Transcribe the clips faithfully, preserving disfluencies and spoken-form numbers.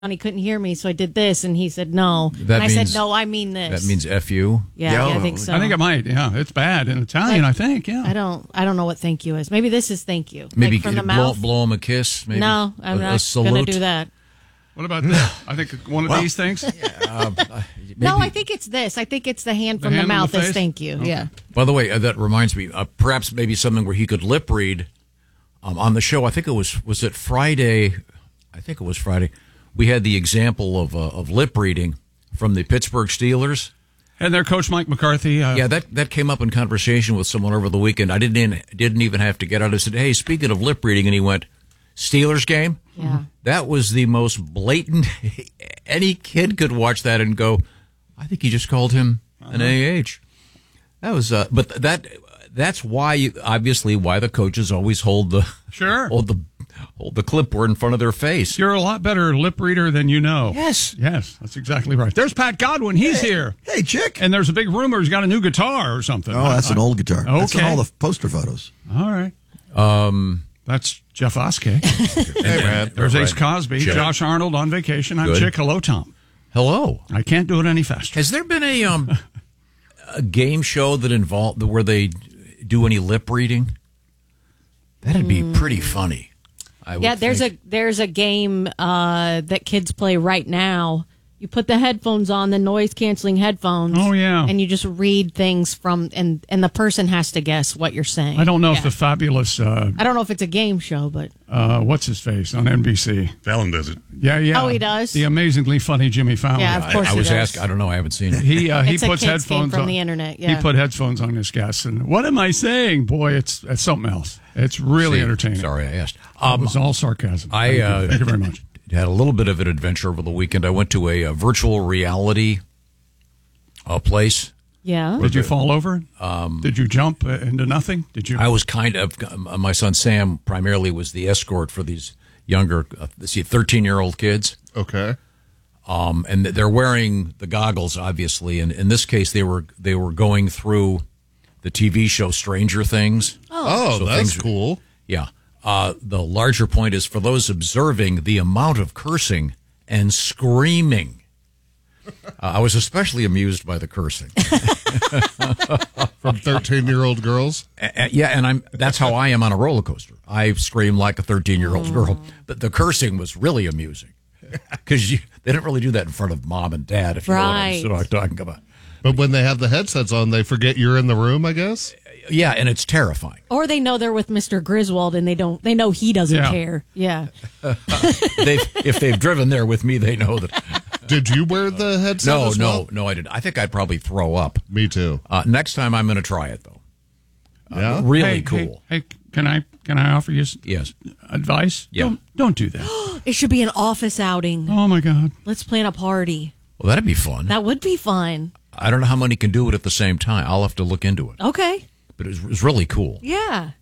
he couldn't hear me, so I did this, and he said no. That and means, I said, no, I mean this. That means F you? Yeah, yeah, I think so. I think it might, yeah. It's bad in Italian, Like, I think, yeah. I don't I don't know what thank you is. Maybe this is thank you. Maybe like from the blow, mouth. blow him a kiss? Maybe? No, I'm a, not a salute? going to do that. What about this? I think one of Well, these things? Uh, No, I think it's this. I think it's the hand The from hand the on mouth the is face? thank you. Okay. Yeah. By the way, uh, that reminds me, uh, perhaps maybe something where he could lip read um, on the show. I think it was, was it Friday? I think it was Friday. We had the example of uh, of lip reading from the Pittsburgh Steelers. And their coach, Mike McCarthy. Uh, Yeah, that, that came up in conversation with someone over the weekend. I didn't even, didn't even have to get out. I said, hey, speaking of lip reading, and he went, Steelers game? Yeah. That was the most blatant. Any kid could watch that and go, I think he just called him an A H. That was, uh, but that that's why, you, obviously, why the coaches always hold the Sure. hold the hold the clipboard in front of their face. You're a lot better lip reader than you know. Yes. Yes, that's exactly right. There's Pat Godwin. He's Hey. here. Hey, chick. And there's a big rumor he's got a new guitar or something. Oh, that's an old guitar. That's in Okay. all the poster photos. All right. Um, That's Jeff Oskey. hey, man. There's Ace Cosby. Chick. Josh Arnold on vacation. I'm Good. Chick. Hello, Tom. Hello. I can't do it any faster. Has there been a um a game show that involved where they do any lip reading? That'd be pretty funny. I would Yeah, there's think. a there's a game uh, that kids play right now. You put the headphones on, the noise canceling headphones. Oh, yeah. And you just read things from and and the person has to guess what you're saying. I don't know Yeah. if the fabulous, uh, I don't know if it's a game show, but uh, what's his face on N B C? Fallon does it. Yeah, yeah. Oh, he does? The amazingly funny Jimmy Fallon. Yeah, of course I, I he was does. asking. I don't know. I haven't seen it. He uh, he It's a puts kids game headphones from on the internet, yeah. He put headphones on his guests, and what am I saying? Boy, it's it's something else. It's really See, entertaining. Sorry, I asked. It Um, was all sarcasm. I Thank you. uh, Thank you very much. Had a little bit of an adventure over the weekend. I went to a, a virtual reality uh, place. yeah. Did you fall over? Um, Did you jump uh, into nothing? Did you? I was kind of uh, my son Sam primarily was the escort for these younger, uh, let's see, thirteen-year-old kids. Okay. Um, and they're wearing the goggles, obviously. And in this case, they were they were going through the T V show Stranger Things. Oh, So that's things- cool. Yeah. Uh, the larger point is for those observing the amount of cursing and screaming. Uh, I was especially amused by the cursing. From thirteen-year-old girls. Uh, yeah, and I'm that's how I am on a roller coaster. I scream like a thirteen-year-old girl. But the cursing was really amusing because they didn't really do that in front of mom and dad, if you Right. know what I'm talking about. But when they have the headsets on, they forget you're in the room, I guess. Yeah, and it's terrifying. Or they know they're with Mister Griswold and they don't they know he doesn't Yeah. care. Yeah. They've, if they've driven there with me, they know that. Did you wear the headset No, as no, well? no, I didn't. I think I'd probably throw up. Me too. Uh, next time, I'm going to try it though. Yeah? Really Hey, cool. Hey, hey, can I can I offer you s- Yes. advice? Yeah. Don't, don't do that. It should be an office outing. Oh my God. Let's plan a party. Well, that'd be fun. That would be fun. I don't know how many can do it at the same time. I'll have to look into it. Okay. But it was, it was really cool. Yeah.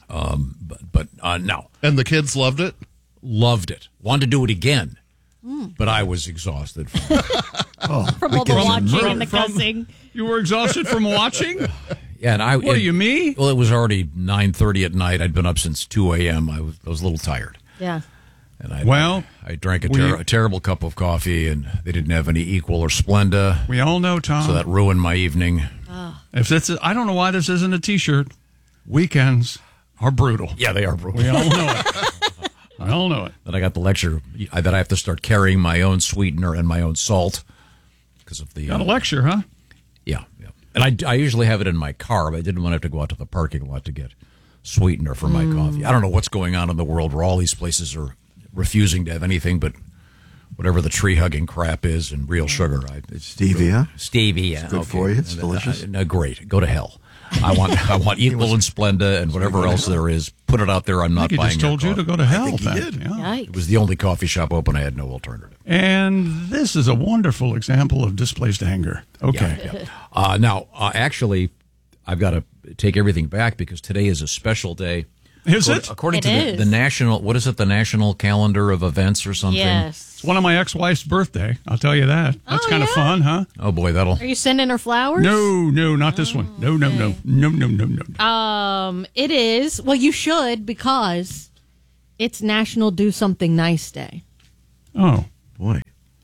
But, but uh, no, And the kids loved it? loved it. Wanted to do it again. But I was exhausted. From it. From all the From- watching and the from- cussing. You were exhausted from watching? Yeah, and I. What it- are you, me? Well, it was already nine thirty at night. I'd been up since two a.m. I was, I was a little tired. Yeah. And I, Well, I, I drank a, we- ter- a terrible cup of coffee, and they didn't have any Equal or Splenda, We all know, Tom. so that ruined my evening. if this is, I don't know why this isn't a T-shirt. Weekends are brutal. Yeah, they are brutal. We all know it. I all know it. Then I got the lecture I- that I have to start carrying my own sweetener and my own salt because of the. Got a uh, lecture, huh? Yeah, yeah. And I, I usually have it in my car, but I didn't want to have to go out to the parking lot to get sweetener for my coffee. I don't know what's going on in the world where all these places are refusing to have anything but whatever the tree hugging crap is and real sugar. I, it's Stevia. Stevia. It's good for you. It's Uh, delicious. uh, no, great. Go to hell. I want I want Equal and Splenda and whatever else there is. Put it out there. I'm I not think he buying just your told you coffee. to go to hell. think he Pat. did. Yeah. Yikes. It was the only coffee shop open. I had no alternative. And this is a wonderful example of displaced anger. Okay. Yeah, yeah. Uh, now, uh, actually, I've got to take everything back because today is a special day. Is According- it? According It to the, is. the national, what is it, the national calendar of events or something? Yes. It's one of my ex-wife's birthday. I'll tell you that. That's Oh, kind of yeah? fun, huh? Oh, boy, that'll. Are you sending her flowers? No, no, not this one. No, no, no, no, no, no, no. Um, it is. Well, you should because it's National Do Something Nice Day. Oh, Boy.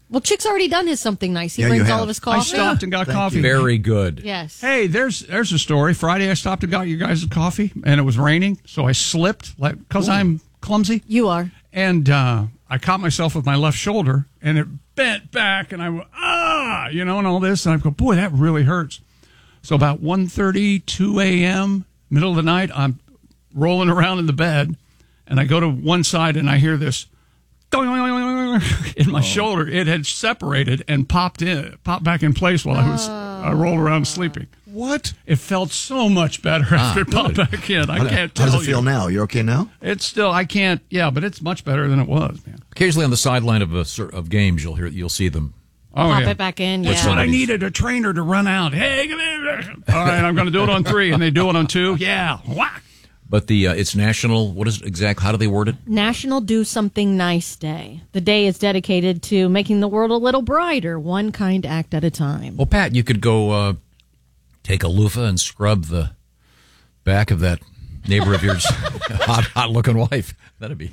Well, Chick's already done his something nice. He Yeah, you brings all have. of his I coffee. stopped and got Thank coffee. you. Very good. Yes. Hey, there's there's a story. Friday, I stopped and got you guys coffee, and it was raining, so I slipped, like because I'm clumsy, You are. and uh, I caught myself with my left shoulder, and it bent back, and I went ah, you know, and all this, and I go, boy, that really hurts. So about one thirty, two a.m., middle of the night, I'm rolling around in the bed, and I go to one side, and I hear this in my shoulder. It had separated and popped in, popped back in place while I was I rolled around sleeping. What? It felt so much better after it popped back in. I How, can't how tell does it feel you. now? You're okay now? It's still I can't. Yeah, but it's much better than it was, man. Occasionally on the sideline of a, cer- of games, you'll hear you'll see them. Oh Pop yeah. it back in. That's Yeah. what I needed, a trainer to run out. Hey, come here. All right, I'm going to do it on three, and they do it on two. Yeah, whack. But the uh, it's national. What is it exact? How do they word it? National Do Something Nice Day. The day is dedicated to making the world a little brighter, one kind act at a time. Well, Pat, you could go uh, take a loofah and scrub the back of that neighbor of yours' hot, hot-looking wife. That'd be.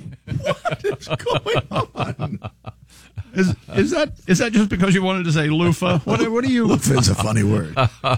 Is is that is that just because you wanted to say loofah? What what are you? Loofah's a funny word.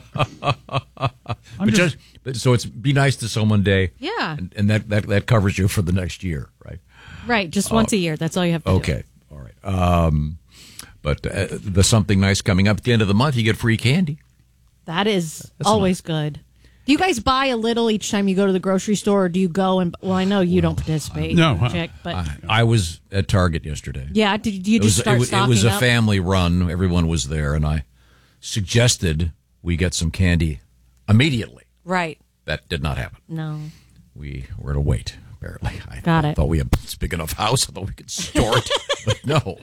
But just, but, so it's be nice to someone day. Yeah. And, and that, that that covers you for the next year, right? Right, just once a year. That's all you have to do. Okay. All right. Um, but uh, the something nice coming up at the end of the month, you get free candy. That is always good. Do you guys buy a little each time you go to the grocery store, or do you go and? Well, I know you don't participate. No, huh? Chick, but I, I was at Target yesterday. yeah, did you It just was, start it, was- it stocking was a up? family run. Everyone was there, and I suggested we get some candy immediately. Right? That did not happen. No. We were to wait, apparently. I Got it. thought we had a big enough house. I thought we could store it, but no.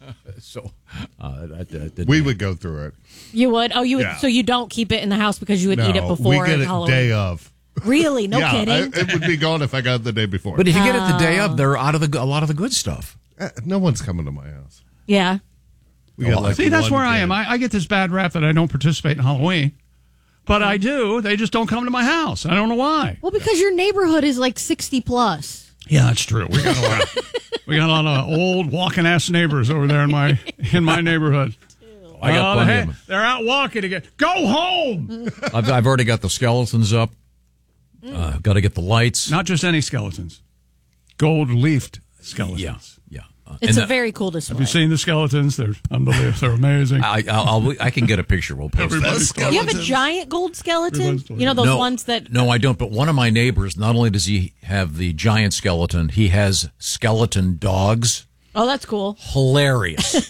So uh, that, that didn't We would go through it. You would? Oh, you would. Yeah. So you don't keep it in the house because you would eat it No, before we get it Halloween. day of. Really? No yeah, kidding. I- it would be gone if I got it the day before. But if you get it the day of, they're out of the a lot of the good stuff. Uh, no one's coming to my house. yeah. We got Oh, like See, that's one where I kid. am. I, I get this bad rap that I don't participate in Halloween, but I do. They just don't come to my house. I don't know why. Well, because your neighborhood is like sixty plus. Yeah, that's true. We got a lot. we got a lot of old walking ass neighbors over there in my in my neighborhood. I got Uh, plenty hey, of them. they're out walking again. Go home. I've, I've already got the skeletons up. Uh, got to get the lights. Not just any skeletons, gold leafed skeletons. Yeah, yeah. Uh, It's and a the- very cool display. Have you seen the skeletons? They're unbelievable. They're amazing. I, I'll, I'll, I can get a picture. We'll post Everybody's that. you have a giant gold skeleton? Everyone's doing You know those no, ones that. No, I don't. But one of my neighbors, not only does he have the giant skeleton, he has skeleton dogs. Oh, that's cool. Hilarious.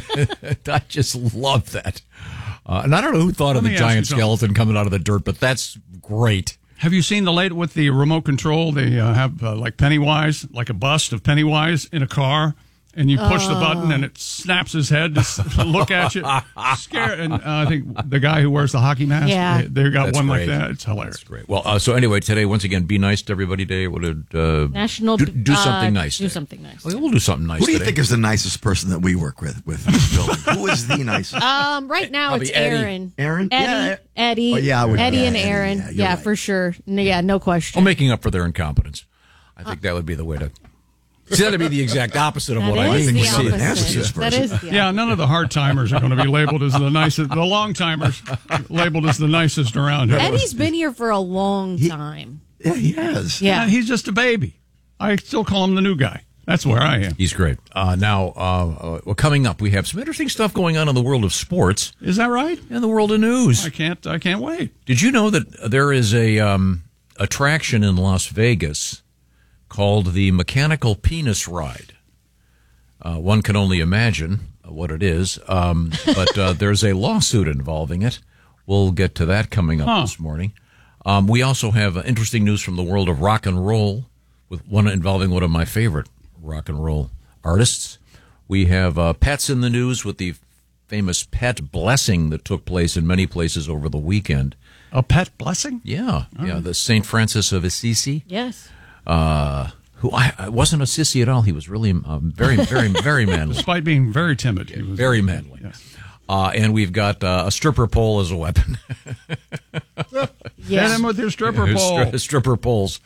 I just love that. Uh, and I don't know who thought of Let the me ask you giant something. skeleton coming out of the dirt, but that's great. Have you seen the late with the remote control? They uh, have uh, like Pennywise, like a bust of Pennywise in a car, and you push the button and it snaps his head to s- look at you. Scare. And uh, I think the guy who wears the hockey mask, Yeah. they, they got That's one great. like that. It's hilarious. That's great. Well, uh, so anyway, today, once again, be nice to everybody day. What did, uh, National. do, do uh, something nice. Do day. something nice. Well, we'll do something nice Who do you today. think is the nicest person that we work with with this building? Who is the nicest? Um, right now Probably it's Eddie. Aaron. Aaron? Eddie. Yeah. Eddie. Oh, yeah, I would- Eddie yeah, and Eddie, Aaron. yeah, Yeah, you're right. for sure. No, yeah, no question. Well, making up for their incompetence. I think that would be the way to. See, that'd be the exact opposite of That what I is think the we see. opposite. That is the Yeah, none of the hard timers are going to be labeled as the nicest. The long timers labeled as the nicest around here. Eddie's been here for a long time. Yeah, he has. Yeah. Yeah, he's just a baby. I still call him the new guy. That's where I am. He's great. Uh, now, uh, uh, well, coming up, we have some interesting stuff going on in the world of sports Is that right? and the world of news. I can't. I can't wait. Did you know that there is a um, attraction in Las Vegas called the Mechanical Penis Ride? Uh, one can only imagine what it is, um, but uh, there's a lawsuit involving it. We'll get to that coming up Huh. this morning. Um, we also have uh, interesting news from the world of rock and roll, with one involving one of my favorite rock and roll artists. We have uh, pets in the news with the famous pet blessing that took place in many places over the weekend. A pet blessing? Yeah, yeah, the Saint Francis of Assisi, Yes. uh, who I, I wasn't a sissy at all. He was really um, very, very, very manly. Despite being very timid, he was Very manly. Yes. Uh, and we've got uh, a stripper pole as a weapon. Hit Yes. him with your stripper pole. Stri- stripper poles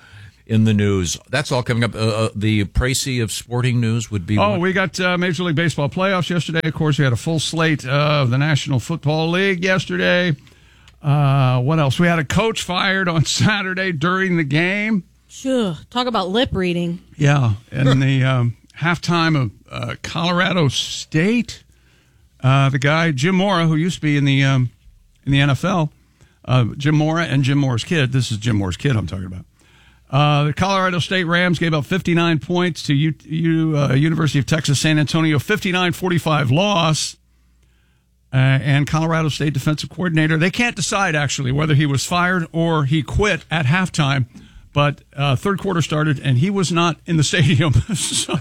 in the news. That's all coming up. Uh, uh, the précis of sporting news would be. Oh, what? we got uh, Major League Baseball playoffs yesterday. Of course, we had a full slate of the National Football League yesterday. Uh, what else? We had a coach fired on Saturday during the game. Sure. Talk about lip reading. Yeah, in the um, halftime of uh, Colorado State, uh, the guy Jim Mora, who used to be in the um, in the N F L, uh, Jim Mora and Jim Mora's kid. This is Jim Mora's kid I'm talking about. Uh, the Colorado State Rams gave up fifty-nine points to U, U, uh, University of Texas San Antonio, fifty-nine forty-five loss. Uh, and Colorado State defensive coordinator, they can't decide actually whether he was fired or he quit at halftime. But uh, third quarter started, and he was not in the stadium. So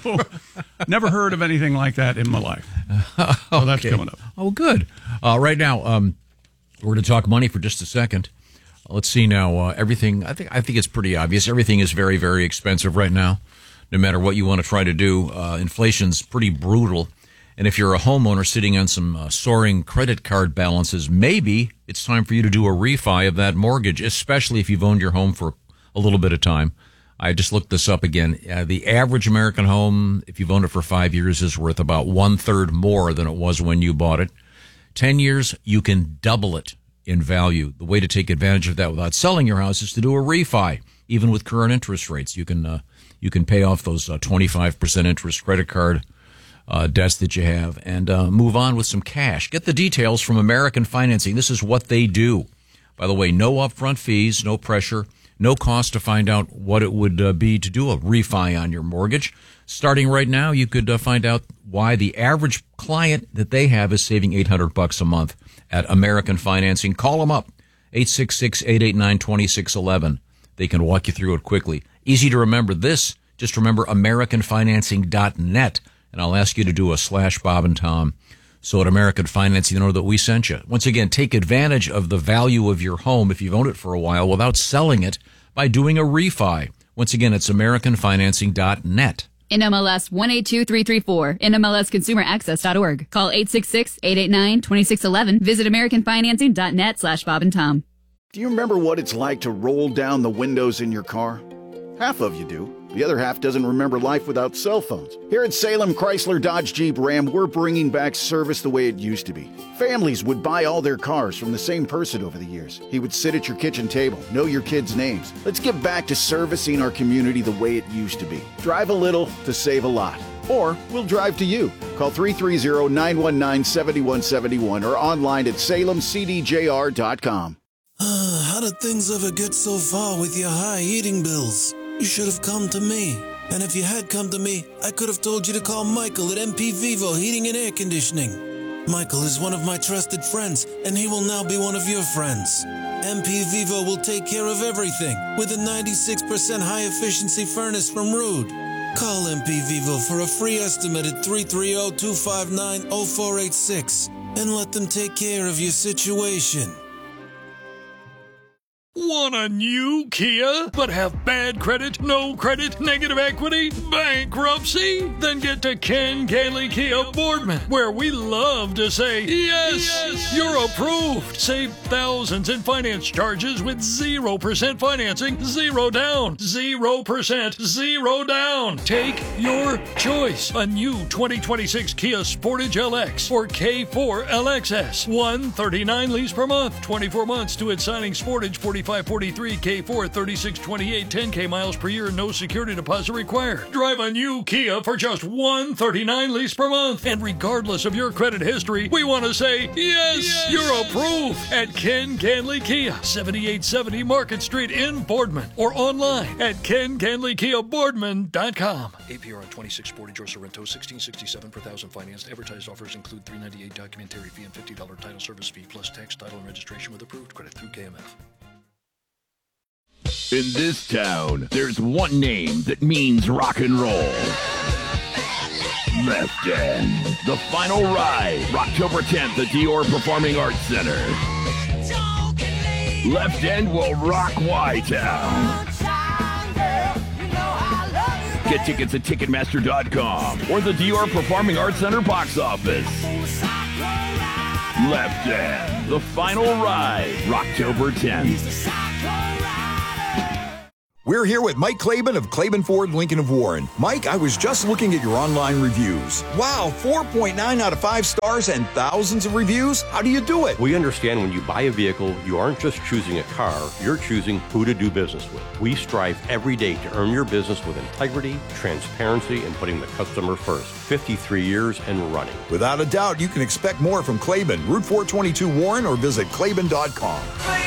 never heard of anything like that in my life. So okay. That's coming up. Oh, good. Uh, right now, um, we're going to talk money for just a second. Let's see now. Uh, everything, I think I think it's pretty obvious. Everything is very, very expensive right now, no matter what you want to try to do. Uh, inflation's pretty brutal. And if you're a homeowner sitting on some uh, soaring credit card balances, maybe it's time for you to do a refi of that mortgage, especially if you've owned your home for a little bit of time. I just looked this up again. Uh, the average American home, if you've owned it for five years, is worth about one third more than it was when you bought it. Ten years, you can double it in value. The way to take advantage of that without selling your house is to do a refi. Even with current interest rates, you can uh, you can pay off those uh, twenty-five percent interest credit card uh, debts that you have and uh, move on with some cash. Get the details from American Financing. This is what they do. By the way, no upfront fees, no pressure. No cost to find out what it would uh, be to do a refi on your mortgage. Starting right now, you could uh, find out why the average client that they have is saving eight hundred bucks a month at American Financing. Call them up, eight six six, eight eight nine, two six one one. They can walk you through it quickly. Easy to remember this. Just remember American Financing dot net, and I'll ask you to do a slash Bob and Tom. So at American Financing, you know that we sent you. Once again, take advantage of the value of your home if you've owned it for a while without selling it by doing a refi. Once again, it's American Financing dot net. N M L S one eight two three three four, N M L S consumer access dot org. Call eight six six, eight eight nine, two six one one. Visit American Financing dot net slash Bob and Tom. Do you remember what it's like to roll down the windows in your car? Half of you do. The other half doesn't remember life without cell phones. Here at Salem Chrysler Dodge Jeep Ram, we're bringing back service the way it used to be. Families would buy all their cars from the same person over the years. He would sit at your kitchen table, know your kids' names. Let's get back to servicing our community the way it used to be. Drive a little to save a lot. Or we'll drive to you. Call three three zero, nine one nine, seven one seven one or online at salem c d j r dot com. How did things ever get so far with your high heating bills? You should have come to me. And if you had come to me, I could have told you to call Michael at M P Vivo Heating and Air Conditioning. Michael is one of my trusted friends, and he will now be one of your friends. M P Vivo will take care of everything with a ninety-six percent high-efficiency furnace from Rude. Call M P Vivo for a free estimate at three three zero, two five nine, zero four eight six and let them take care of your situation. Want a new Kia, but have bad credit, no credit, negative equity, bankruptcy? Then get to Ken Gailey Kia Boardman, where we love to say, yes, yes, you're approved. Save thousands in finance charges with zero percent financing, zero down, zero percent, zero down. Take your choice. A new twenty twenty-six Kia Sportage L X or K four L X S. one thirty-nine lease per month, twenty-four months to its signing. Sportage forty-five forty-three, K four thirty-six twenty-eight, ten K miles per year, no security deposit required. Drive a new Kia for just one thirty-nine lease per month. And regardless of your credit history, we want to say, yes, yes, you're approved at Ken Ganley Kia, seventy-eight seventy Market Street in Boardman, or online at ken ganley kia boardman dot com. A P R on twenty-six Sportage or Sorrento, sixteen sixty-seven per thousand financed. Advertised offers include three ninety-eight documentary fee and fifty dollars title service fee plus tax, title, and registration with approved credit through K M F. In this town, there's one name that means rock and roll. Left End. The final ride, October tenth at Dior Performing Arts Center. Left End will rock Y-Town. Get tickets at Ticketmaster dot com or the Dior Performing Arts Center box office. Left End. The final ride, October tenth. We're here with Mike Claiborne of Claiborne Ford Lincoln of Warren. Mike, I was just looking at your online reviews. Wow, four point nine out of five stars and thousands of reviews? How do you do it? We understand when you buy a vehicle, you aren't just choosing a car, you're choosing who to do business with. We strive every day to earn your business with integrity, transparency, and putting the customer first. fifty-three years and running. Without a doubt, you can expect more from Claiborne, Route four twenty-two Warren, or visit Claiborne dot com.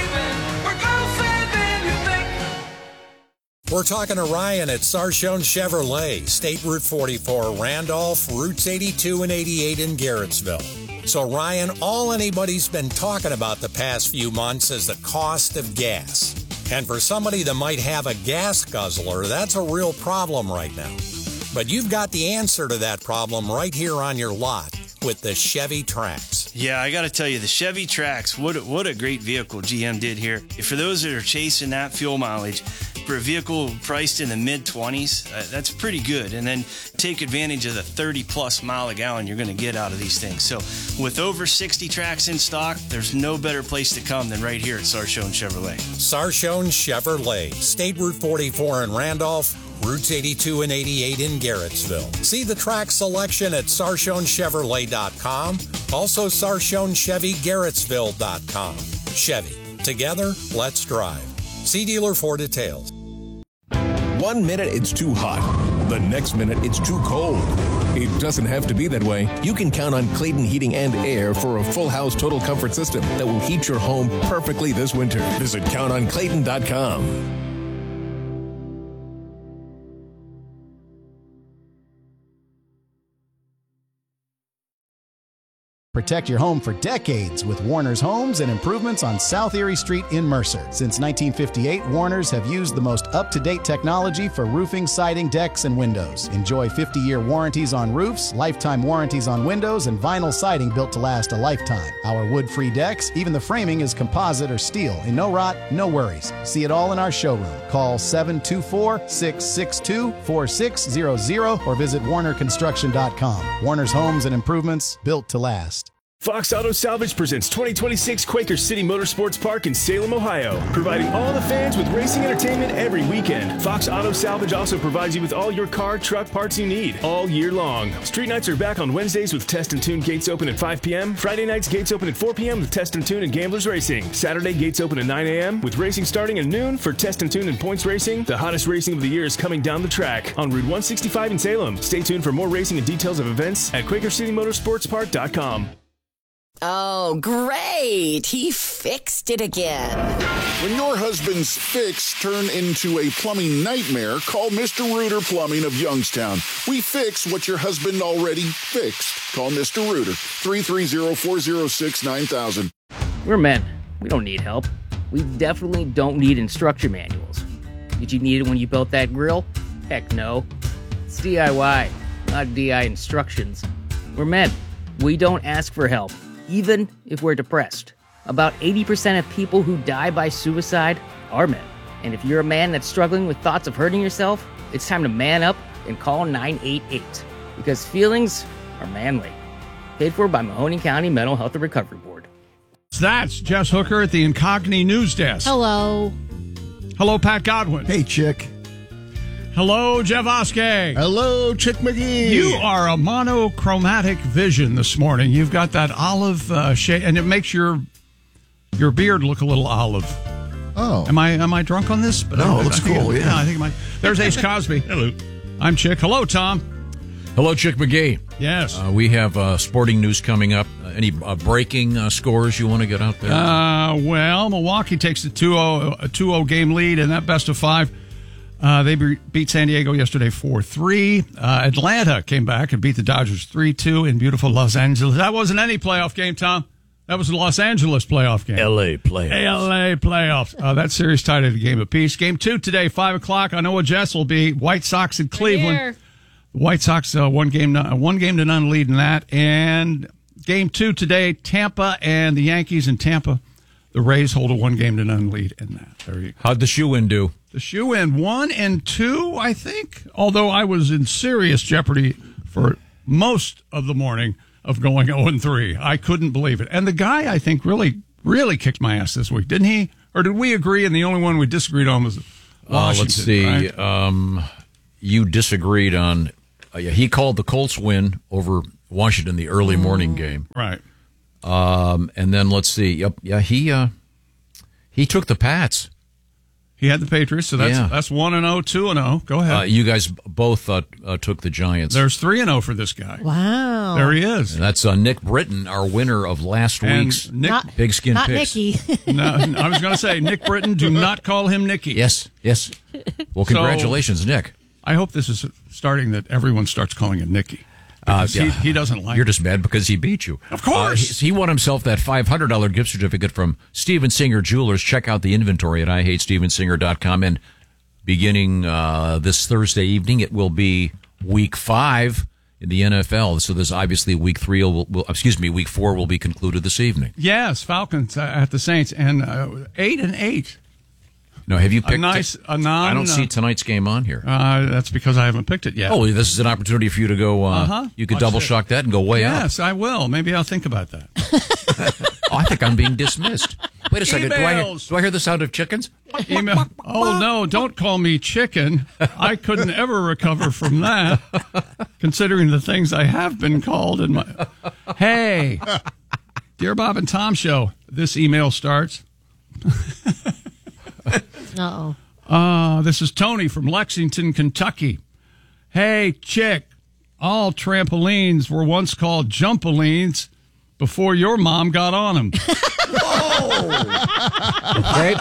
We're talking to Ryan at Sarchone Chevrolet, State Route forty-four, Randolph, Routes eighty-two and eighty-eight in Garrettsville. So, Ryan, all anybody's been talking about the past few months is the cost of gas. And for somebody that might have a gas guzzler, that's a real problem right now. But you've got the answer to that problem right here on your lot with the Chevy Trax. Yeah, I got to tell you, the Chevy Trax, what a, what a great vehicle G M did here. For those that are chasing that fuel mileage, for a vehicle priced in the mid twenties, uh, that's pretty good. And then take advantage of the thirty plus mile a gallon you're going to get out of these things. So with over sixty Trax in stock, there's no better place to come than right here at Sarchone Chevrolet. Sarchone Chevrolet, State Route forty-four in Randolph, Routes eighty-two and eighty-eight in Garrettsville. See the track selection at Sarchone Chevrolet dot com. Also Sarchone Chevy Garrettsville dot com. Chevy. Together, let's drive. See dealer for details. One minute it's too hot. The next minute it's too cold. It doesn't have to be that way. You can count on Clayton Heating and Air for a full house total comfort system that will heat your home perfectly this winter. Visit count on clayton dot com. Protect your home for decades with Warner's Homes and Improvements on South Erie Street in Mercer. Since nineteen fifty-eight, Warner's have used the most up-to-date technology for roofing, siding, decks, and windows. Enjoy fifty-year warranties on roofs, lifetime warranties on windows, and vinyl siding built to last a lifetime. Our wood-free decks, even the framing is composite or steel, and no rot, no worries. See it all in our showroom. Call seven two four, six six two, four six zero zero or visit warner construction dot com. Warner's Homes and Improvements, built to last. Fox Auto Salvage presents twenty twenty-six Quaker City Motorsports Park in Salem, Ohio, providing all the fans with racing entertainment every weekend. Fox Auto Salvage also provides you with all your car, truck parts you need all year long. Street nights are back on Wednesdays with Test and Tune gates open at five p.m. Friday nights gates open at four p.m. with Test and Tune and Gamblers Racing. Saturday gates open at nine a.m. with racing starting at noon for Test and Tune and Points Racing. The hottest racing of the year is coming down the track on Route one sixty-five in Salem. Stay tuned for more racing and details of events at Quaker City Motorsports Park dot com. Oh, great. He fixed it again. When your husband's fix turned into a plumbing nightmare, call Mister Rooter Plumbing of Youngstown. We fix what your husband already fixed. Call Mister Rooter, three three zero, four zero six, nine thousand. We're men. We don't need help. We definitely don't need instruction manuals. Did you need it when you built that grill? Heck no. It's D I Y, not D I instructions. We're men. We don't ask for help, even if we're depressed. About eighty percent of people who die by suicide are men. And if you're a man that's struggling with thoughts of hurting yourself, it's time to man up and call nine eight eight. Because feelings are manly. Paid for by Mahoning County Mental Health and Recovery Board. That's Jess Hooker at the Incogni News Desk. Hello. Hello, Pat Godwin. Hey, Chick. Hello, Jeff Oskey. Hello, Chick McGee. You are a monochromatic vision this morning. You've got that olive uh, shade, and it makes your your beard look a little olive. Oh, am I am I drunk on this? But no, I, it looks I think cool. It, yeah. yeah, I think it might. There's Ace Cosby. Hello, I'm Chick. Hello, Tom. Hello, Chick McGee. Yes, uh, we have uh, sporting news coming up. Uh, any uh, breaking uh, scores you want to get out there? Uh, well, Milwaukee takes a two oh game lead in that best of five. Uh, they be- beat San Diego yesterday four three. Uh, Atlanta came back and beat the Dodgers three two in beautiful Los Angeles. That wasn't any playoff game, Tom. That was the Los Angeles playoff game. L A playoffs. L A playoffs. Uh, that series tied at a game apiece. Game two today, five o'clock. I know what Jess will be. White Sox in Cleveland. Right the White Sox, uh, one game, uh, one game to none lead in that. And game two today, Tampa and the Yankees in Tampa. The Rays hold a one game to none lead in that. There you go. How'd the shoe-in do? The shoe-in one and two, I think. Although I was in serious jeopardy for most of the morning of going oh and three. I couldn't believe it. And the guy, I think, really, really kicked my ass this week, didn't he? Or did we agree and the only one we disagreed on was Uh, let's see. Washington, right? Um, you disagreed on. Uh, yeah, he called the Colts win over Washington the early morning game. Right. Um, and then let's see. Yep. Yeah. He uh, he took the Pats. He had the Patriots, so that's Yeah. that's one and zero, two and zero. Go ahead. Uh, you guys both uh, uh, took the Giants. There's three and zero for this guy. Wow. There he is. And that's uh, Nick Britton, our winner of last And week's Nick- Not- Big Skin Not Picks. Nicky. No, I was going to say, Nick Britton, do not call him Nicky. Yes, yes. Well, congratulations, Nick. I hope this is starting that everyone starts calling him Nicky. Because Uh, yeah. he, he doesn't like You're it. just mad because he beat you. Of course. Uh, he, he won himself that five hundred dollars gift certificate from Steven Singer Jewelers. Check out the inventory at I hate steven singer dot com. And beginning uh, this Thursday evening, it will be week five in the N F L. So there's obviously week three, will, will excuse me, week four will be concluded this evening. Yes, Falcons uh, at the Saints, and uh, eight and eight. No, have you A picked nice, a non. I don't uh, see tonight's game on here. Uh, that's because I haven't picked it yet. Oh, this is an opportunity for you to go. Uh, Uh-huh. You could Watch double it. shock that and go way up. Yes, I will. Maybe I'll think about that. Oh, I think I'm being dismissed. Wait a second. Do I, hear, Emails. do I hear the sound of chickens? Email. Oh no! Don't call me chicken. I couldn't ever recover from that, considering the things I have been called. In my hey, dear Bob and Tom show. This email starts. Uh-oh. Uh, this is Tony from Lexington, Kentucky. Hey, chick, all trampolines were once called jumpolines before your mom got on them. Okay.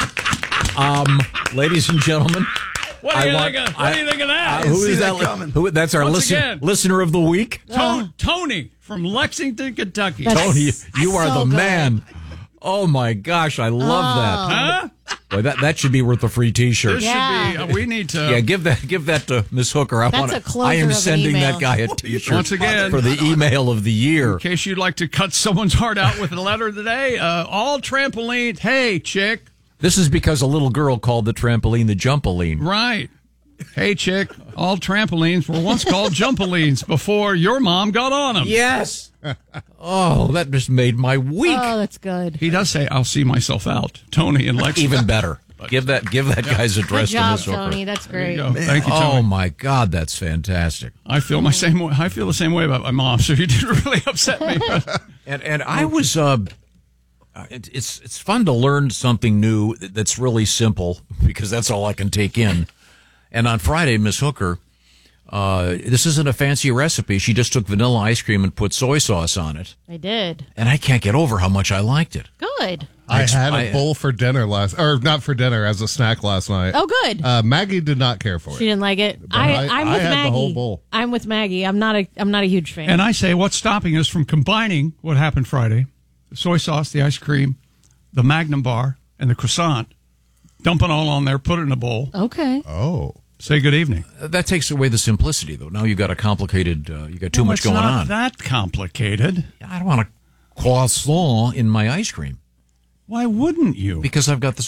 Um, ladies and gentlemen. What do you, I think, want- of, what do you think of that? Uh, who is that? Who, that's our Once listen, again. listener of the week. To- Tony from Lexington, Kentucky. Tony, you are so the good. man. Oh my gosh, I love that. Huh? Boy, that that should be worth a free T-shirt. This Yeah. should be. Uh, we need to. Yeah, give that give that to Miss Hooker. I That's want a closer I am of an sending email. that guy a T-shirt Once again. for the email of the year. In case you'd like to cut someone's heart out with a letter today, uh, all trampolines. Hey, chick. This is because a little girl called the trampoline the jumpoline. Right. Hey, chick. All trampolines were once called jumpolines before your mom got on them. Yes. Oh, that just made my week. Oh, that's good. He does say, "I'll see myself out." Tony in Lexington. Even better. Give that give that guy's Good address to job, Miss Hooker. Tony. That's great. There you go. Thank you, Tony. Oh my God, that's fantastic. I feel my same way. I feel the same way about my mom. So you did really upset me. And and I was uh, it, it's it's fun to learn something new that's really simple because that's all I can take in. And on Friday, Miss Hooker, uh, this isn't a fancy recipe. She just took vanilla ice cream and put soy sauce on it, I did. and I can't get over how much I liked it. Good. I had a I- bowl for dinner last, or not for dinner, as a snack last night. Oh, good. Uh, Maggie did not care for She it. didn't like it. But I, I- I'm I with had the Maggie. whole bowl. I'm with Maggie. I'm not a. I'm not a huge fan. And I say, what's stopping us from combining what happened Friday? The soy sauce, the ice cream, the Magnum bar, and the croissant. Dump it all on there, put it in a bowl. Okay. Oh. Say good evening. That takes away the simplicity, though. Now you've got a complicated. Uh, you got too Well, much it's going not on. that complicated. I don't want a croissant in my ice cream Why wouldn't you? because I've got this.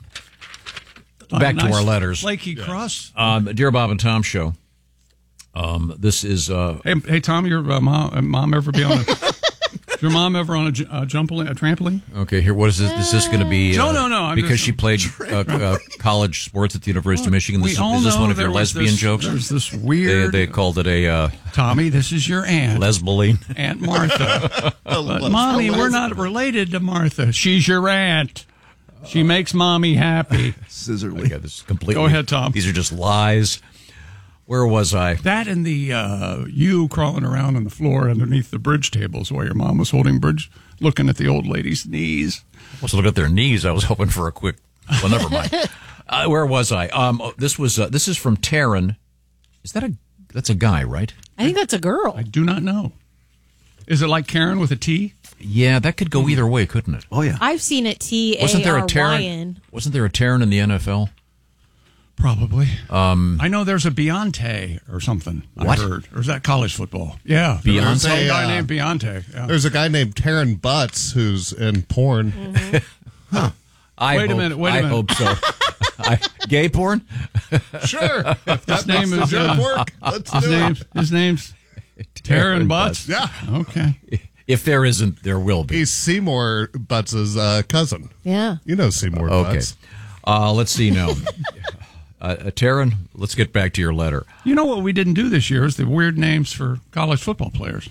A Back to nice our letters. Flaky crust. Um, Dear Bob and Tom show. Um, this is. Uh, Hey, hey, Tom, your uh, mom, uh, mom ever be on a? Is your mom ever on a, j- a jumpoline, a trampoline? Okay, here. What is this? Is this going to be? No, uh, no, no, I'm because just- she played uh, uh, college sports at the University of Michigan. This, We is, all is this know one of there your was lesbian this- jokes? there's this They, weird- they called it a uh, Tommy, this is your aunt. lesboline. Aunt Martha. But, Mommy, we're not related to Martha. She's your aunt. She makes Mommy happy. Scissorly. Yeah, this is completely. Go ahead, Tom. These are just lies. Where was I? That and the uh, you crawling around on the floor underneath the bridge tables while your mom was holding bridge, looking at the old lady's knees. I was looking at their knees. I was hoping for a quick. Well, never mind. Uh, where was I? Um, oh, this was. Uh, this is from Taryn. Is that a? That's a guy, right? I think that's a girl. I do not know. Is it like Karen with a T? Yeah, that could go either way, couldn't it? Oh yeah. I've seen it. T Wasn't A there a R Y Taryn? N. Wasn't there a Taryn in the N F L? Probably. Um, I know there's a Beyonce or something. What? I heard. Or is that college football? Yeah. There's Beyonce? some guy Uh, named Beyonce. Yeah. There's a guy named Taryn Butts who's in porn. huh. I Wait a hope, minute, wait a I minute. hope so. I, gay porn? Sure. If that His name makes is the joke uh, work, let's his do name's it. his name's Taryn Butts. Yeah. Okay. If there isn't, there will be. He's Seymour Butts' uh, cousin. Yeah. You know Seymour Okay. Butts. Uh, let's see now. Uh, uh, Taryn, let's get back to your letter. You know what we didn't do this year is the weird names for college football players.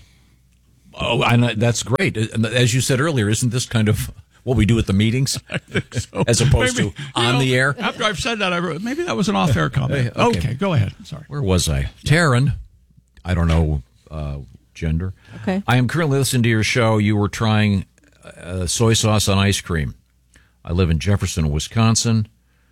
Oh, I know, that's great. And as you said earlier, isn't this kind of what we do at the meetings, I think so. as opposed Maybe, to on know, the air? After I've said that, I wrote, maybe that was an off-air comment. Okay. okay, go ahead. Sorry. Where was I? Taryn, I don't know uh, gender. Okay. I am currently listening to your show. You were trying uh, soy sauce on ice cream. I live in Jefferson, Wisconsin.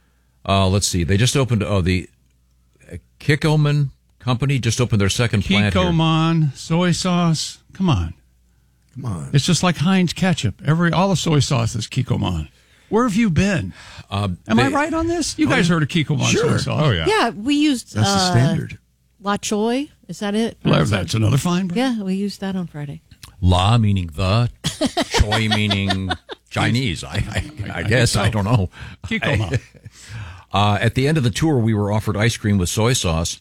Uh, let's see. They just opened, oh, the uh, Kikkoman Company just opened their second plant here. Kikkoman, soy sauce. Come on. Come on. It's just like Heinz ketchup. Every All the soy sauce is Kikkoman. Where have you been? Uh, Am they, I right on this? You guys oh, heard of Kikkoman sure. soy sauce? Oh, yeah. Yeah, we used That's uh, the standard. La Choy. Is that it? Well, that's another fine. Bro. Yeah, we used that on Friday. La meaning the, Choi meaning Chinese. I, I, I, I guess. so. I don't know. Kikkoman. Uh, at the end of the tour, we were offered ice cream with soy sauce.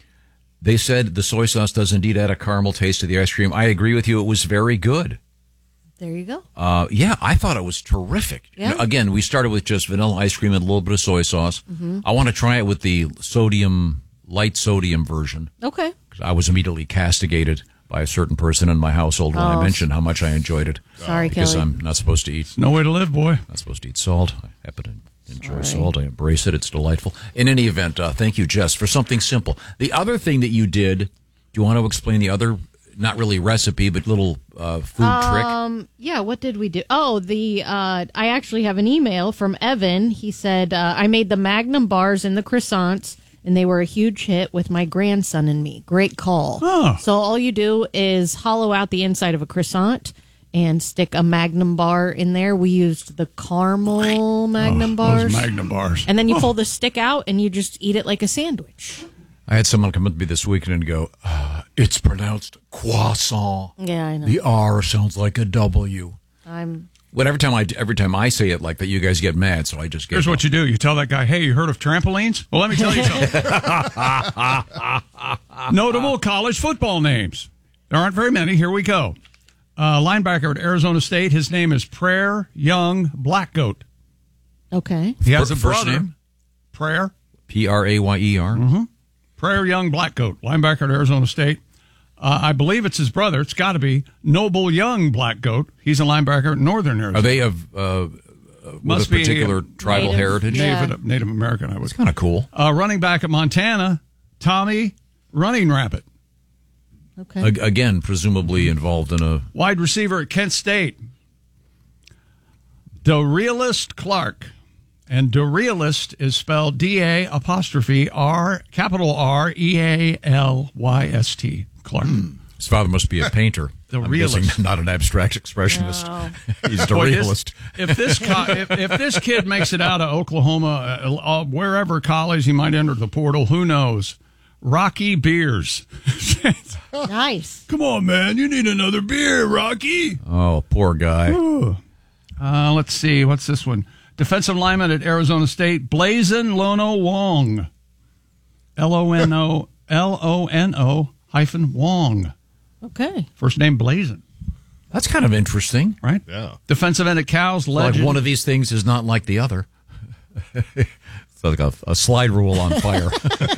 They said the soy sauce does indeed add a caramel taste to the ice cream. I agree with you. It was very good. There you go. Uh, yeah, I thought it was terrific. Yeah. You know, again, we started with just vanilla ice cream and a little bit of soy sauce. Mm-hmm. I want to try it with the sodium, light sodium version. Okay. I was immediately castigated by a certain person in my household when Oh. I mentioned how much I enjoyed it. Sorry, because Kelly. I'm not supposed to eat. No way to live, boy. Not supposed to eat salt. I happen to enjoy Sorry. salt. I embrace it. It's delightful. In any event, uh, thank you, Jess, for something simple. The other thing that you did, do you want to explain the other, not really recipe, but little uh, food trick? Um, yeah, what did we do? Oh, the uh, I actually have an email from Evan. He said, uh, I made the Magnum bars and the croissants, and they were a huge hit with my grandson and me. Great call. Oh. So all you do is hollow out the inside of a croissant and stick a Magnum bar in there. We used the caramel Magnum Oh, bars. Those Magnum bars. And then you Oh. pull the stick out and you just eat it like a sandwich. I had someone come up to me this weekend and go, uh, it's pronounced croissant. Yeah, I know. The R sounds like a W. I'm But every time I every time I say it like that, you guys get mad. So I just get. Here's what you do. You tell that guy, hey, you heard of trampolines? Well, let me tell you something. Notable college football names. There aren't very many. Here we go. Uh, linebacker at Arizona State. His name is Prayer Young Blackgoat. okay. He has a First brother. name? Prayer. P R A Y E R. Mm-hmm. Prayer Young Blackgoat. Linebacker at Arizona State. Uh, I believe it's his brother. It's got to be Noble Young Blackgoat. He's a linebacker at Northern Arizona. Are they of uh, with Must a particular be tribal Native. heritage? Yeah. Native, Native American, I would. Kind of cool. Uh, running back at Montana, Tommy Running Rabbit. Okay. Ag- again, presumably involved in a. Wide receiver at Kent State, DeRealist Clark. And DeRealist is spelled D A apostrophe R, capital R E A L Y S T. Clark. His father must be a painter. The I'm realist. guessing not an abstract expressionist. No. He's the Boy, this- realist. if this co- if, if this kid makes it out of Oklahoma, uh, uh, wherever college he might enter the portal, who knows? Rocky Beers. Nice. Come on, man. You need another beer, Rocky. Oh, poor guy. Uh, let's see. What's this one? Defensive lineman at Arizona State, Blazin Lono Wong. L O N O L O N O hyphen Wong. Okay. First name Blazin. That's kind of interesting, right? Yeah. Defensive end at Cows, legend. Like one of these things is not like the other. It's like a, a slide rule on fire.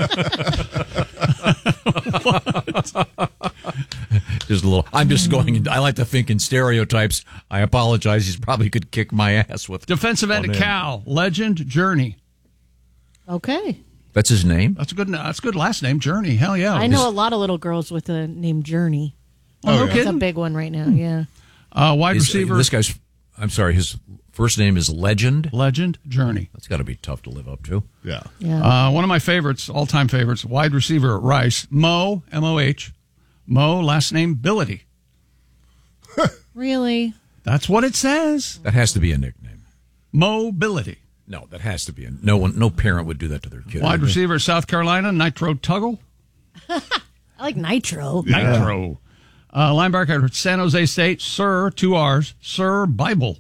Just a little. I'm just going. In, I like to think in stereotypes. I apologize. He's probably could kick my ass with Defensive end one at end. Cal, legend Journey. Okay. That's his name. That's a good. That's a good last name, Journey. Hell yeah. I know a lot of little girls with the name Journey. Oh, no That's a kidding? big one right now. Yeah. Uh, wide He's- receiver. This guy's. I'm sorry. His first name is Legend. Legend Journey. That's got to be tough to live up to. Yeah. Yeah. Uh, one of my favorites, all-time favorites, wide receiver at Rice, Mo, M O H. Mo, last name Billity. Really? That's what it says. That has to be a nickname. Mobility. No, that has to be a. No one. No parent would do that to their kid. Wide would they? receiver at South Carolina, Nitro Tuggle. I like Nitro. Nitro. Uh, linebacker at San Jose State, Sir, two R's, Sir Bible.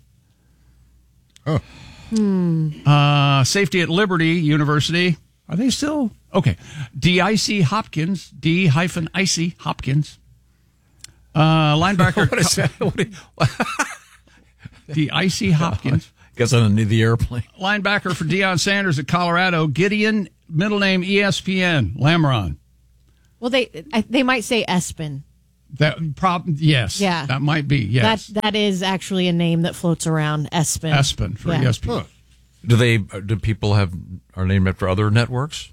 Hmm. Uh, safety at Liberty University. Are they still? Okay. D I C Hopkins, D hyphen Icy Hopkins. Uh, linebacker. What is that? What is- D I C Hopkins. Gets on the airplane. Linebacker for Deion Sanders at Colorado, Gideon, middle name E S P N, Lamron. Well, they I, they might say Espen. That prob yes, Yeah. that might be yes. That that is actually a name that floats around. Espen. Espen for Yeah. E S P N. Do they? Do people have are named after other networks?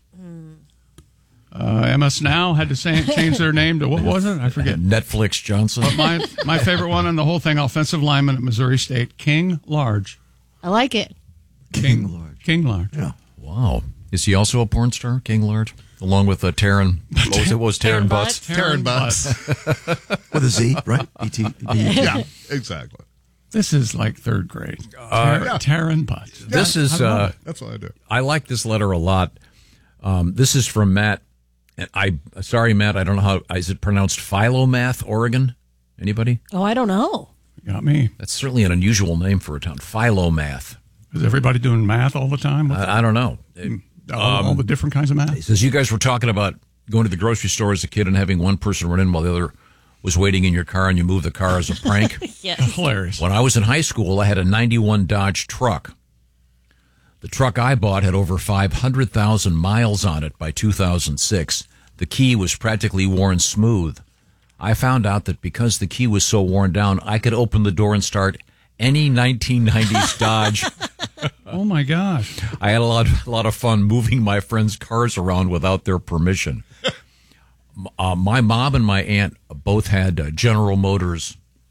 Uh, M S Now had to say, change their name to what was it? I forget. Netflix Johnson. But my my favorite one in the whole thing, offensive lineman at Missouri State, King Large. I like it. King Large. King Large. Yeah. Wow. Is he also a porn star, King Large? Along with uh, Taryn. What was it? What was Taryn Butts? Taryn Butts. With a Z, right? E T Yeah, exactly. This is like third grade. Uh, Tar- Taryn Butts. This Yeah, is. I love Uh, it. That's what I do. I like this letter a lot. Um, this is from Matt. And I sorry, Matt. I don't know how is it pronounced. Philomath, Oregon. Anybody? Oh, I don't know. You got me. That's certainly an unusual name for a town. Philomath. Is everybody doing math all the time? I, I don't know. all, all the different kinds of math. He says you guys were talking about going to the grocery store as a kid and having one person run in while the other was waiting in your car, and you moved the car as a prank. Yes. Hilarious. When I was in high school, I had a ninety-one Dodge truck. The truck I bought had over five hundred thousand miles on it by two thousand six. The key was practically worn smooth. I found out that because the key was so worn down, I could open the door and start any nineteen nineties Dodge. Oh, my gosh. I had a lot, a lot of fun moving my friends' cars around without their permission. Uh, my mom and my aunt both had uh, General Motors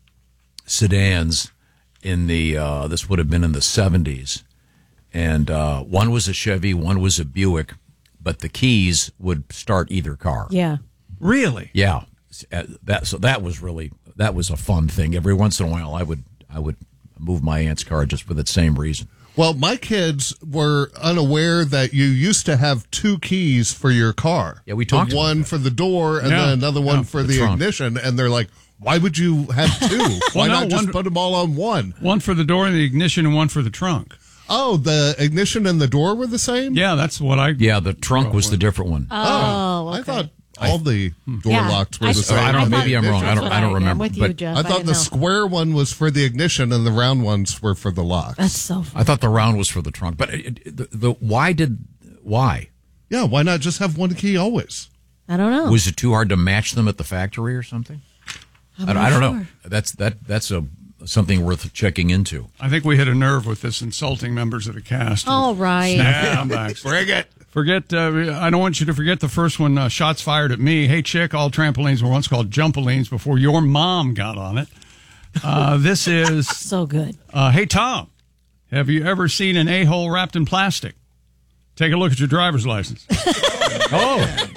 sedans in the, uh, this would have been in the seventies. And uh, one was a Chevy, one was a Buick, but the keys would start either car. Yeah. Really? Yeah. Uh, That so that was really that was a fun thing. Every once in a while, I would I would move my aunt's car just for that same reason. Well, my kids were unaware that you used to have two keys for your car. Yeah, we talked The about one for the door and Yeah. then another one Yeah, for the the, trunk. ignition. And they're like, why would you have two? Why Well, no, not just one- put them all on one? One for the door and the ignition and one for the trunk. Oh, the ignition and the door were the same? Yeah, that's what I... Yeah, the trunk was the different one. Oh, okay. I thought all the door Yeah, locks were I- the same. I don't. I Maybe thought- I'm wrong. I that's don't. what I don't I- I'm remember. with you, but Jeff. I I thought didn't the know. square one was for the ignition and the round ones were for the locks. That's so funny. I thought the round was for the trunk. But it, it- the, the why did why Yeah, why not just have one key always? I don't know. was it too hard to match them at the factory or something? I'm I, don't- not I don't know. sure. That's that. That's a something worth checking into. I think we hit a nerve with this insulting members of the cast. All right. Snap comebacks. Bring it. Forget, uh, I don't want you to forget the first one, uh, shots fired at me. Hey, chick, all trampolines were once called jumpolines before your mom got on it. Uh, this is, So good. uh, hey, Tom, have you ever seen an a-hole wrapped in plastic? Take a look at your driver's license. Oh.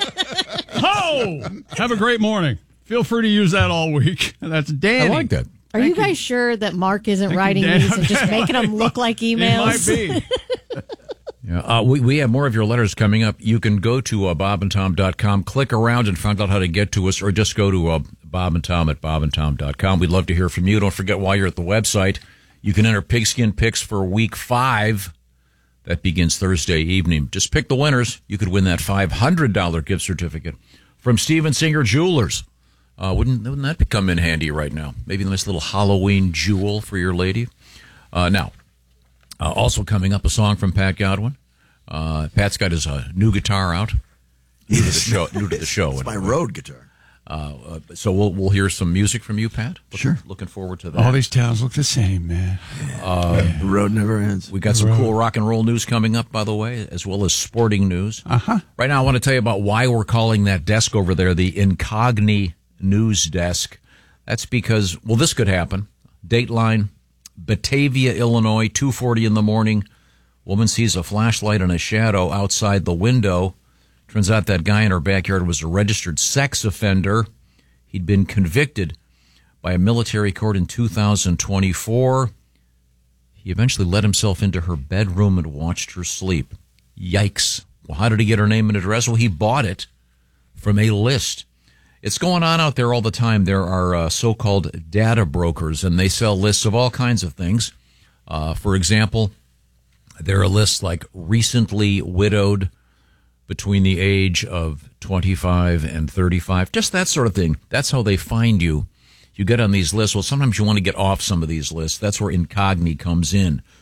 Oh! Have a great morning. Feel free to use that all week. That's Danny. I like that. Are you guys sure that Mark isn't Thank you, writing Dan. these and just making them look like emails? It might be. Yeah, uh, we, we have more of your letters coming up. You can go to uh, bob and tom dot com, click around and find out how to get to us, or just go to uh, Bob and Tom at bob and tom dot com. We'd love to hear from you. Don't forget, while you're at the website, you can enter Pigskin Picks for week five. That begins Thursday evening. Just pick the winners. You could win that five hundred dollars gift certificate from Steven Singer Jewelers. Uh, wouldn't, wouldn't that become in handy right now? Maybe a nice little Halloween jewel for your lady. Uh, now, uh, also coming up, a song from Pat Godwin. Uh, Pat's got his uh, new guitar out. New to the show. New to the show. It's my road guitar. Uh, uh, so we'll we'll hear some music from you, Pat. Looking, Sure. Looking forward to that. All these towns look the same, man. Uh, The road never ends. We got some cool rock and roll news coming up, by the way, as well as sporting news. Uh-huh. Right now, I want to tell you about why we're calling that desk over there the Incogni News Desk. That's because, well, this could happen. Dateline, Batavia, Illinois, two forty in the morning. Woman sees a flashlight and a shadow outside the window. Turns out that guy in her backyard was a registered sex offender. He'd been convicted by a military court in two thousand twenty-four. He eventually let himself into her bedroom and watched her sleep. Yikes. Well, how did he get her name and address? Well, he bought it from a list. It's going on out there all the time. There are uh, so-called data brokers, and they sell lists of all kinds of things. Uh, for example, there are lists like recently widowed between the age of twenty-five and thirty-five, just that sort of thing. That's how they find you. You get on these lists. Well, sometimes you want to get off some of these lists. That's where Incogni comes in.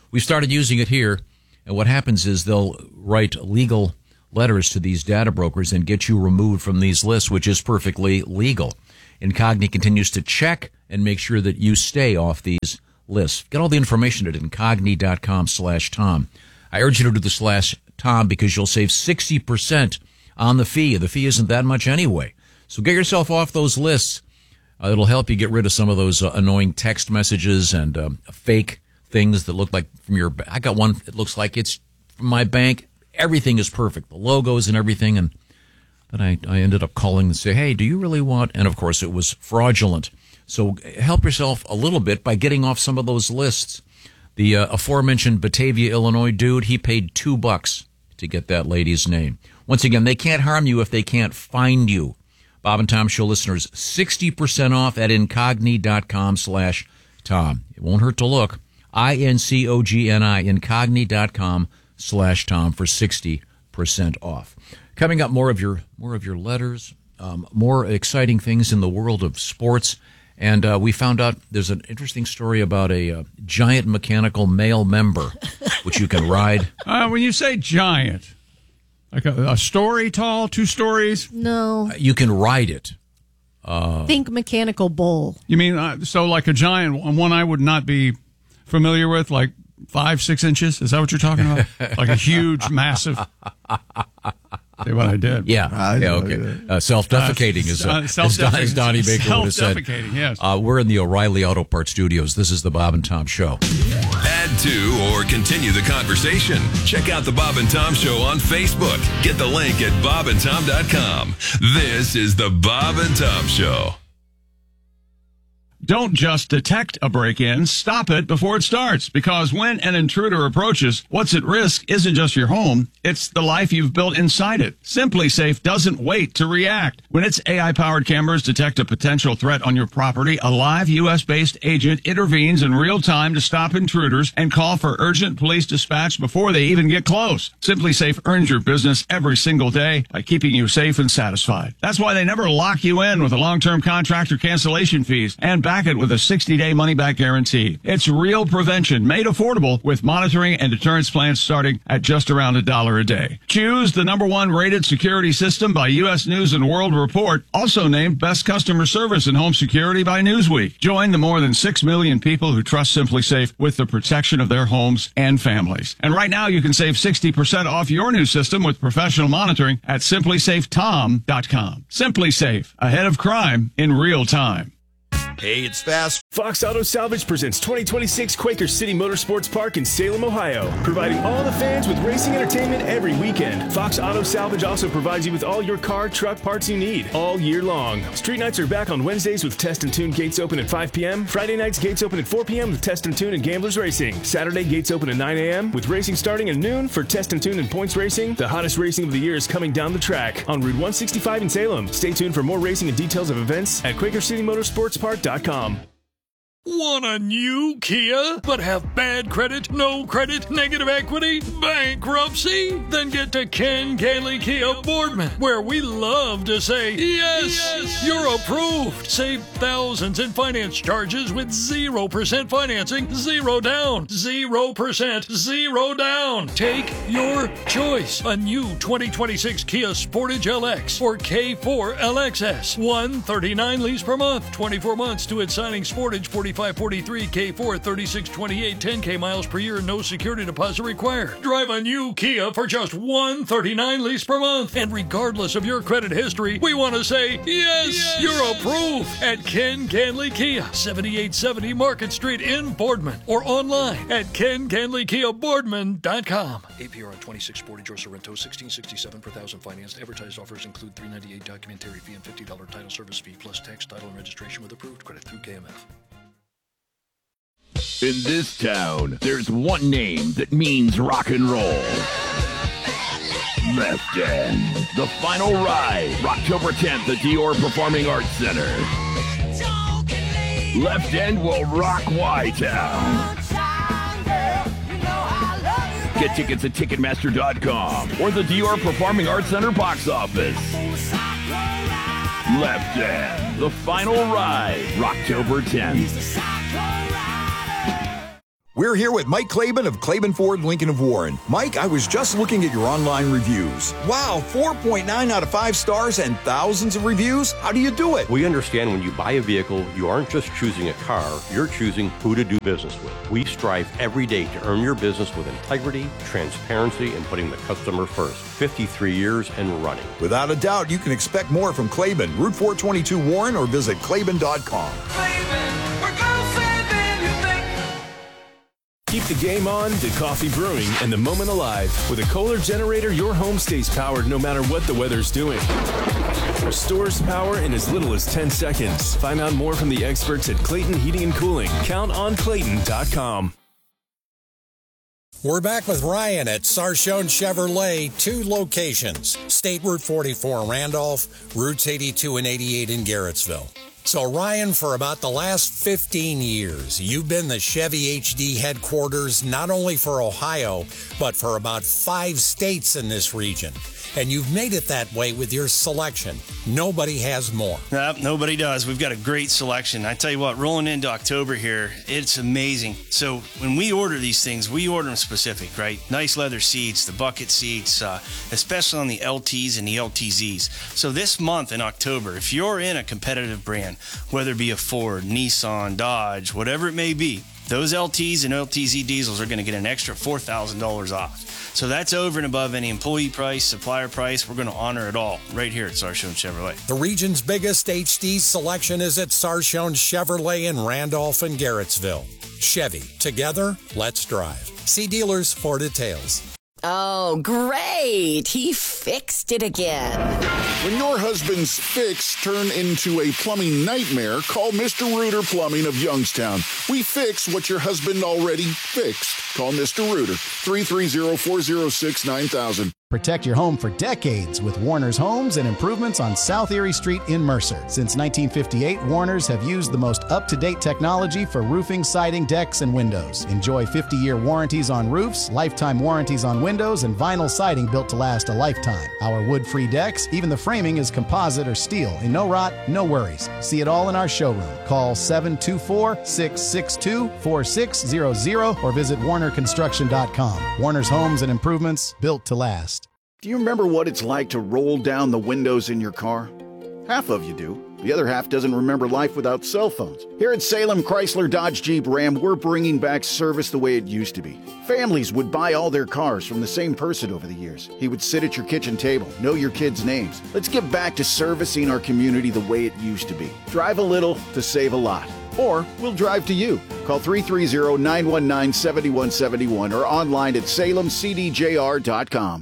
we started using it here, and what happens is they'll write legal letters to these data brokers and get you removed from these lists, which is perfectly legal. Incogni continues to check and make sure that you stay off these lists. Get all the information at incogni.com slash Tom. I urge you to do the slash Tom because you'll save sixty percent on the fee. The fee isn't that much anyway. So get yourself off those lists. Uh, it'll help you get rid of some of those uh, annoying text messages and uh, fake things that look like from your – I got one that looks like it's from my bank. Everything is perfect, the logos and everything. And then I, I ended up calling and say, hey, do you really want – and, of course, it was fraudulent. So help yourself a little bit by getting off some of those lists. The uh, aforementioned Batavia, Illinois dude, he paid two bucks to get that lady's name. Once again, they can't harm you if they can't find you. Bob and Tom Show listeners, sixty percent off at incogni.com slash Tom. It won't hurt to look. I N C O G N I, incogni.com slash Tom for sixty percent off. Coming up, more of your more of your letters, um, more exciting things in the world of sports. And uh, we found out there's an interesting story about a uh, giant mechanical male member, which you can ride. Uh, when you say giant, like a, a story tall, two stories? No. You can ride it. Uh, Think mechanical bull. You mean, uh, so like a giant, one I would not be familiar with, like five, six inches? Is that what you're talking about? Like a huge, massive... Say what I did. Yeah. I yeah. Okay. Uh, self-defecating uh, is uh, uh, self-defecating. as Donnie Baker would have said. Self-defecating. Yes. Uh, we're in the O'Reilly Auto Parts Studios. This is the Bob and Tom Show. Add to or continue the conversation. Check out the Bob and Tom Show on Facebook. Get the link at bob and tom dot com. This is the Bob and Tom Show. Don't just detect a break-in, stop it before it starts. Because when an intruder approaches, what's at risk isn't just your home, it's the life you've built inside it. SimpliSafe doesn't wait to react. When its A I-powered cameras detect a potential threat on your property, a live U S-based agent intervenes in real time to stop intruders and call for urgent police dispatch before they even get close. SimpliSafe earns your business every single day by keeping you safe and satisfied. That's why they never lock you in with a long-term contract or cancellation fees and back it with a sixty-day money-back guarantee. It's real prevention made affordable with monitoring and deterrence plans starting at just around a dollar a day. Choose the number one rated security system by U S News and World Report, also named Best Customer Service in Home Security by Newsweek. Join the more than six million people who trust SimpliSafe with the protection of their homes and families. And right now you can save sixty percent off your new system with professional monitoring at simply safe tom dot com. SimpliSafe, ahead of crime in real time. Hey, it's Fast. Fox Auto Salvage presents twenty twenty-six Quaker City Motorsports Park in Salem, Ohio, providing all the fans with racing entertainment every weekend. Fox Auto Salvage also provides you with all your car, truck parts you need all year long. Street nights are back on Wednesdays with Test and Tune gates open at five p.m. Friday nights gates open at four p.m. with Test and Tune and Gamblers Racing. Saturday gates open at nine a.m. with racing starting at noon for Test and Tune and Points Racing. The hottest racing of the year is coming down the track on Route one sixty-five in Salem. Stay tuned for more racing and details of events at Quaker City Motorsports Park dot com. Want a new Kia, but have bad credit, no credit, negative equity, bankruptcy? Then get to Ken Gailey Kia Boardman, where we love to say, yes, yes, you're approved. Save thousands in finance charges with zero percent financing, zero down, zero percent, zero down. Take your choice. A new twenty twenty-six Kia Sportage L X or K four L X S. one thirty-nine lease per month, twenty-four months to its signing. Sportage forty-five forty-three, K four thirty-six twenty-eight, ten K miles per year, no security deposit required. Drive a new Kia for just one thirty-nine lease per month. And regardless of your credit history, we want to say, yes, yes, you're approved at Ken Ganley Kia, seventy-eight seventy Market Street in Boardman, or online at ken ganley kia boardman dot com. A P R on twenty-six Sportage or Sorrento, sixteen sixty-seven per thousand financed. Advertised offers include three ninety-eight documentary fee and fifty dollars title service fee plus tax, title, and registration with approved credit through K M F. In this town, there's one name that means rock and roll. Left End. The final ride, October tenth at Dior Performing Arts Center. Left End will rock Y-Town. Get tickets at ticketmaster dot com or the Dior Performing Arts Center box office. Left End. The final ride, October tenth. We're here with Mike Claiborne of Claiborne Ford Lincoln of Warren. Mike, I was just looking at your online reviews. Wow, four point nine out of five stars and thousands of reviews? How do you do it? We understand when you buy a vehicle, you aren't just choosing a car, you're choosing who to do business with. We strive every day to earn your business with integrity, transparency, and putting the customer first. fifty-three years and running. Without a doubt, you can expect more from Claiborne, Route four twenty-two Warren, or visit Claiborne dot com. Keep the game on, the coffee brewing, and the moment alive. With a Kohler generator, your home stays powered no matter what the weather's doing. Restores power in as little as ten seconds. Find out more from the experts at Clayton Heating and Cooling. Count on Clayton dot com. We're back with Ryan at Sarshone Chevrolet, two locations. State Route forty-four in Randolph, Routes eighty-two and eighty-eight in Garrettsville. So, Ryan, for about the last fifteen years, you've been the Chevy H D headquarters not only for Ohio, but for about five states in this region. And you've made it that way with your selection. Nobody has more. Nope, nobody does. We've got a great selection. I tell you what, rolling into October here, it's amazing. So when we order these things, we order them specific, right? Nice leather seats, the bucket seats, uh, especially on the L Ts and the L T Zs. So this month in October, if you're in a competitive brand, whether it be a Ford, Nissan, Dodge, whatever it may be, those L Ts and L T Z diesels are going to get an extra four thousand dollars off. So that's over and above any employee price, supplier price. We're going to honor it all right here at Sarshone Chevrolet. The region's biggest H D selection is at Sarshone Chevrolet in Randolph and Garrettsville. Chevy, together, let's drive. See dealers for details. Oh, great. He fixed it again. When your husband's fix turn into a plumbing nightmare, call Mister Reuter Plumbing of Youngstown. We fix what your husband already fixed. Call Mister Reuter, three three zero, four zero six, nine thousand. Protect your home for decades with Warner's Homes and Improvements on South Erie Street in Mercer. Since nineteen fifty-eight, Warner's have used the most up-to-date technology for roofing, siding, decks, and windows. Enjoy fifty-year warranties on roofs, lifetime warranties on windows, and vinyl siding built to last a lifetime. Our wood-free decks, even the framing is composite or steel, and no rot, no worries. See it all in our showroom. Call seven two four, six six two, four six zero zero or visit warner construction dot com. Warner's Homes and Improvements, built to last. Do you remember what it's like to roll down the windows in your car? Half of you do. The other half doesn't remember life without cell phones. Here at Salem Chrysler Dodge Jeep Ram, we're bringing back service the way it used to be. Families would buy all their cars from the same person over the years. He would sit at your kitchen table, know your kids' names. Let's get back to servicing our community the way it used to be. Drive a little to save a lot. Or we'll drive to you. Call three three zero, nine one nine, seven one seven one or online at salem c d j r dot com.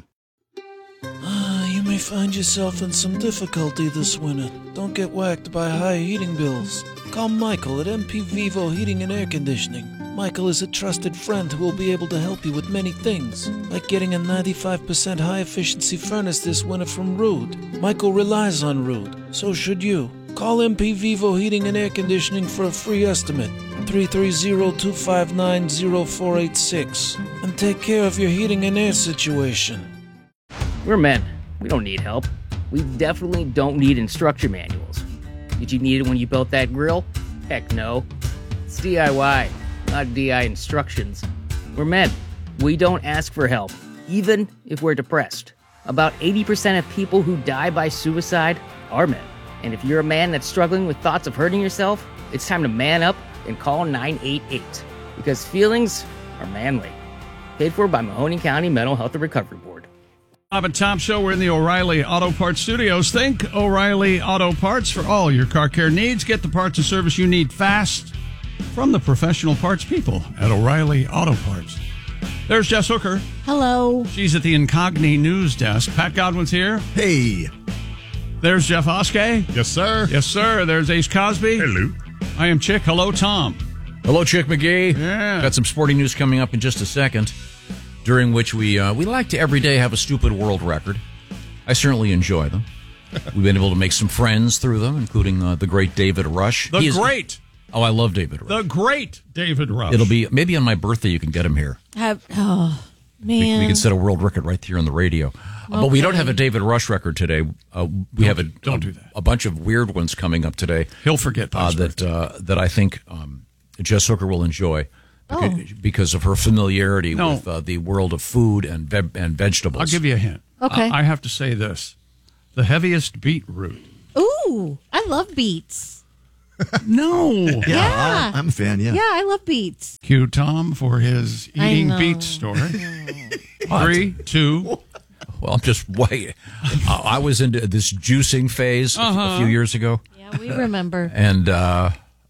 Ah, you may find yourself in some difficulty this winter. Don't get whacked by high heating bills. Call Michael at M P Vivo Heating and Air Conditioning. Michael is a trusted friend who will be able to help you with many things, like getting a ninety-five percent high-efficiency furnace this winter from Rude. Michael relies on Rude, so should you. Call M P Vivo Heating and Air Conditioning for a free estimate, three three zero, two five nine, zero four eight six, and take care of your heating and air situation. We're men. We don't need help. We definitely don't need instruction manuals. Did you need it when you built that grill? Heck no. It's D I Y, not D I instructions. We're men. We don't ask for help, even if we're depressed. About eighty percent of people who die by suicide are men. And if you're a man that's struggling with thoughts of hurting yourself, it's time to man up and call nine eight eight. Because feelings are manly. Paid for by Mahoning County Mental Health and Recovery Board. Bob and Tom Show. We're in the O'Reilly Auto Parts Studios. Think O'Reilly Auto Parts for all your car care needs. Get the parts and service you need fast from the professional parts people at O'Reilly Auto Parts. There's Jess Hooker. Hello. She's at the Incogni News Desk. Pat Godwin's here. Hey. There's Jeff Oskey. Yes, sir. Yes, sir. There's Ace Cosby. Hello. I am Chick. Hello, Tom. Hello, Chick McGee. Yeah. Got some sporting news coming up in just a second, during which we uh, we like to every day have a stupid world record. I certainly enjoy them. We've been able to make some friends through them, including uh, the great David Rush. The He is, great. Oh, I love David Rush. The great David Rush. It'll be maybe on my birthday you can get him here. Have, oh, man. We, we can set a world record right here on the radio. Uh, but we don't have a David Rush record today. Uh, we don't, have a, don't a, do that. a bunch of weird ones coming up today. He'll forget uh, that uh, that I think um, Jess Hooker will enjoy. Oh. because, because of her familiarity No. with uh, the world of food and ve- and vegetables. I'll give you a hint. Okay. I, I have to say this: the heaviest beetroot. Ooh, I love beets. No. Yeah, Yeah. I, I'm a fan. Yeah. Yeah, I love beets. Cue Tom for his I eating know. beets story. Three, two. Well, I'm just wait. uh, I was into this juicing phase a- Uh-huh. a few years ago, Yeah, we remember. and uh,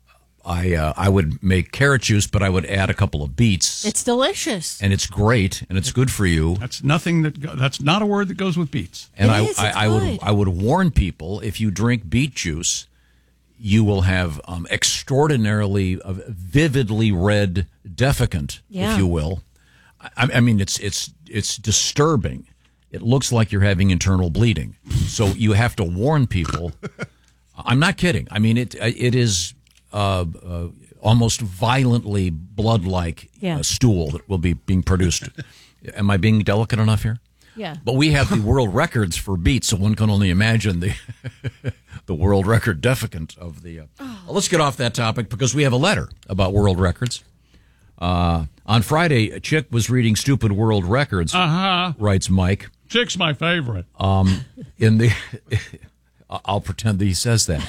I uh, I would make carrot juice, but I would add a couple of beets, It's delicious. and it's great, and it's good for you. That's nothing that. Go, that's not a word that goes with beets. And It I, is, it's I, I would good. I would warn people, if you drink beet juice, you will have um, extraordinarily uh, vividly red defecant, Yeah. if you will. I, I mean, it's it's it's disturbing. It looks like you're having internal bleeding. So you have to warn people. I'm not kidding. I mean, it it is uh, uh, almost violently blood-like Yeah. uh, stool that will be being produced. Am I being delicate enough here? Yeah. But we have the world records for beets, so one can only imagine the the world record defecant of the. Uh, well, let's get off that topic because we have a letter about world records. Uh, on Friday, a chick was reading stupid world records. Uh huh. Writes Mike. Chick's my favorite. Um, in the, I'll pretend that he says that.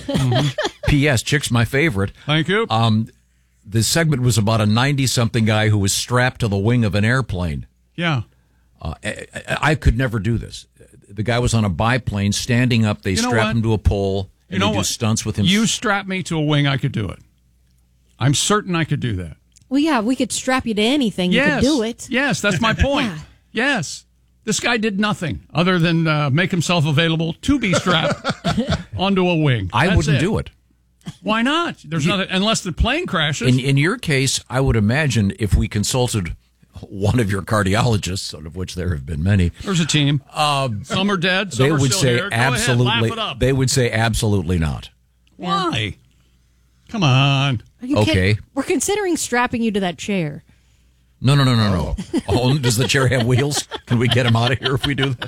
P S. Chick's my favorite. Thank you. Um, the segment was about a ninety-something guy who was strapped to the wing of an airplane. Yeah. Uh, I, I, I could never do this. The guy was on a biplane, standing up. They You know strap what? him to a pole, You and know they do what? stunts with him. You strap me to a wing, I could do it. I'm certain I could do that. Well, yeah, we could strap you to anything. Yes. You could do it. Yes, that's my point. Yeah. Yes. This guy did nothing other than uh, make himself available to be strapped onto a wing. I That's wouldn't do it. Why not? There's nothing unless the plane crashes. In, in your case, I would imagine if we consulted one of your cardiologists, of which there have been many, There's a team. um, Some are dead. Some they are would still say here. Go absolutely. ahead, laugh it up. They would say absolutely not. Why? Come on. Are you Okay. kidding? We're considering strapping you to that chair. No, no, no, no, no. Oh, does the chair have wheels? Can we get him out of here if we do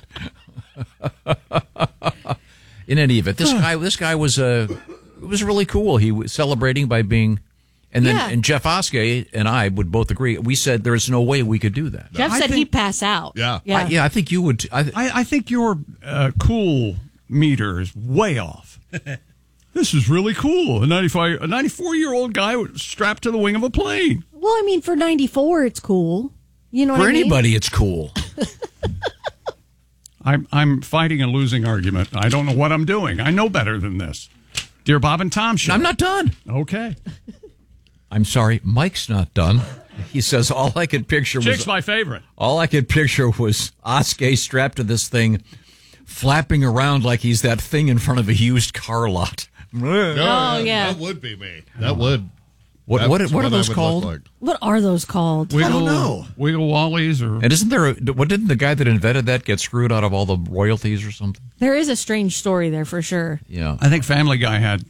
that? In any event, this guy, this guy was uh, it was really cool. He was celebrating by being, and then Yeah. and Jeff Oskey and I would both agree. We said there's no way we could do that. Jeff I said think- he'd pass out. Yeah. Yeah. I, yeah, I think you would. I, I, I think your uh, cool meter is way off. This is really cool. A ninety-five, a ninety-four-year-old guy strapped to the wing of a plane. Well, I mean, for ninety-four, it's cool. You know what for I mean? anybody, it's cool. I'm I'm fighting a losing argument. I don't know what I'm doing. I know better than this. Dear Bob and Tom Show. I'm not done. Okay. I'm sorry, Mike's not done. He says all I could picture Chick's was my favorite. all I could picture was Oskey strapped to this thing, flapping around like he's that thing in front of a used car lot. Oh, yeah. That would be me. That would. What That's what what are I those would called? look like. What are those called? Wiggle, know. Wiggle Wallies or And isn't there a, what didn't the guy that invented that get screwed out of all the royalties or something? There is a strange story there for sure. Yeah. I think Family Guy had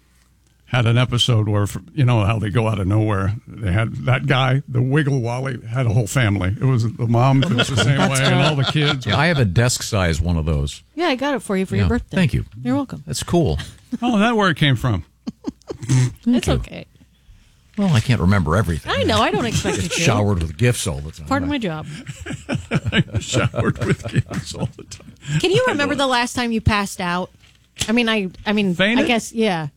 had an episode where, you know how they go out of nowhere. They had that guy, the Wiggle Wally, had a whole family. It was the mom was the same way, and all the kids. Yeah, I have a desk size one of those. Yeah, I got it for you for Yeah, your birthday. thank you. You're welcome. That's cool. Oh, that where it came from. It's okay. Well, I can't remember everything. I know. I don't expect you Get to. showered with gifts all the time. Part of my job. Showered with gifts all the time. Can you remember the last time you passed out? I mean, I, I mean, Fainted? I guess, yeah.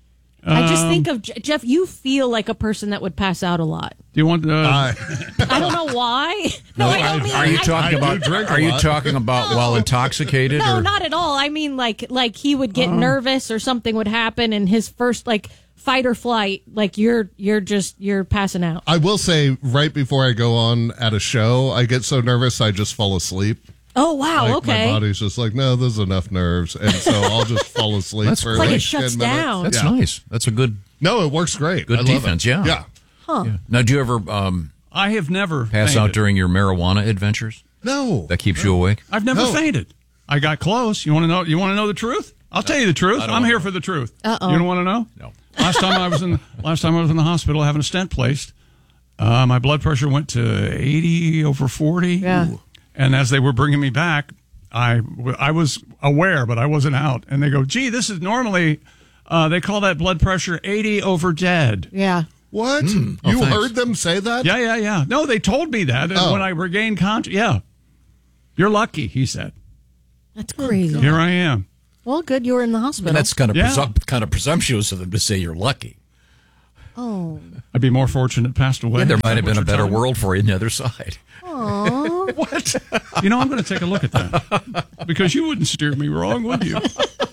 I just Um, think of Je- Jeff. You feel like a person that would pass out a lot. Do you want? Uh, I, I don't know why. No, I don't mean. Are you I- talking I do about? drink a Are you lot. talking about while intoxicated? No, or? not at all. I mean, like, like he would get nervous or something would happen, and his first like fight or flight, like you're, you're just, you're passing out. I will say, right before I go on at a show, I get so nervous I just fall asleep. Oh wow, Like, okay. My body's just like, no, there's enough nerves, and so I'll just fall asleep That's for great. Like it like shuts ten minutes. down. That's Yeah. nice. That's a good No, it works great. good I love defense. it. Yeah. Yeah. Huh. Yeah. Now, do you ever um, I have never pass fainted. out during your marijuana adventures? No. That keeps you awake? I've never No. fainted. I got close. You want to know? You want to know the truth? I'll tell you the truth. I don't I'm wanna here know. for the truth. Uh-oh. You don't want to know? No. Last time I was in last time I was in the hospital having a stent placed, uh, my blood pressure went to eighty over forty. Yeah. And as they were bringing me back, I I was aware, but I wasn't out. And they go, "Gee, this is normally uh, they call that blood pressure eighty over dead." Yeah. What? Mm. Oh, you thanks. heard them say that? Yeah, yeah, yeah. No, they told me that. And Oh. when I regained conscious, yeah. You're lucky, he said. That's crazy. Here I am. Well, good you were in the hospital. And that's kind of Yeah. presu- kind of presumptuous of them to say you're lucky. Oh. I'd be more fortunate passed away. Yeah, there Is might that have what been a you're better telling me? world for you on the other side. Aww. What? You know, I'm going to take a look at that. Because you wouldn't steer me wrong, would you?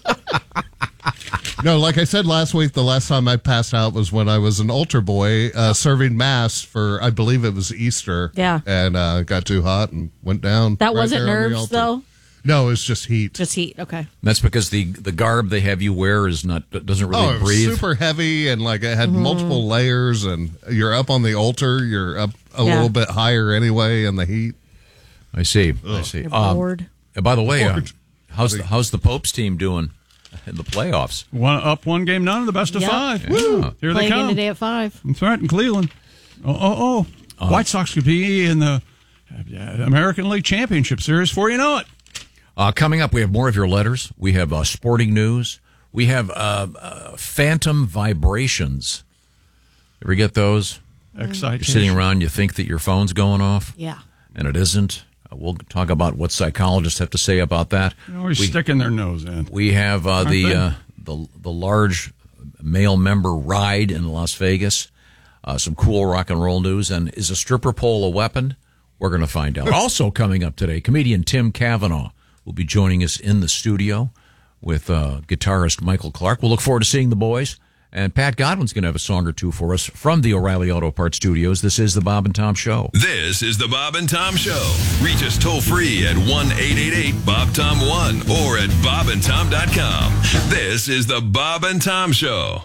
No, like I said last week, the last time I passed out was when I was an altar boy uh, serving mass for, I believe it was Easter. Yeah. And uh, got too hot and went down. That right wasn't there on the nerves, altar. though? No, it's just heat. Just heat. Okay. That's because the the garb they have you wear is not doesn't really Oh, it was breathe. super heavy and like it had Mhm. multiple layers, and you're up on the altar. You're up a Yeah. little bit higher anyway in the heat. I see. I see. You're Um, bored. and by the way, uh, Bored. how's the, how's the Pope's team doing in the playoffs? One up, one game, none of the best of Yeah. five. Yeah. Woo! Here Playing they come. in today at five. That's right, in Cleveland. Oh, oh, oh. Uh-huh. White Sox could be in the uh, American League Championship Series before you know it. Uh, coming up, we have more of your letters. We have uh, sporting news. We have uh, uh, phantom vibrations. Ever get those? Exciting. You're sitting around, you think that your phone's going off, Yeah. and it isn't. Uh, we'll talk about what psychologists have to say about that. They're always We- sticking their nose in. We have uh, Aren't the they? uh, the the large male member ride in Las Vegas. Uh, some cool rock and roll news. And is a stripper pole a weapon? We're going to find out. Also coming up today, comedian Tim Cavanaugh will be joining us in the studio with uh, guitarist Michael Clark. We'll look forward to seeing the boys. And Pat Godwin's going to have a song or two for us from the O'Reilly Auto Parts Studios. This is the Bob and Tom Show. This is the Bob and Tom Show. Reach us toll free at one eight eight eight Bob Tom one or at bob and tom dot com. This is the Bob and Tom Show.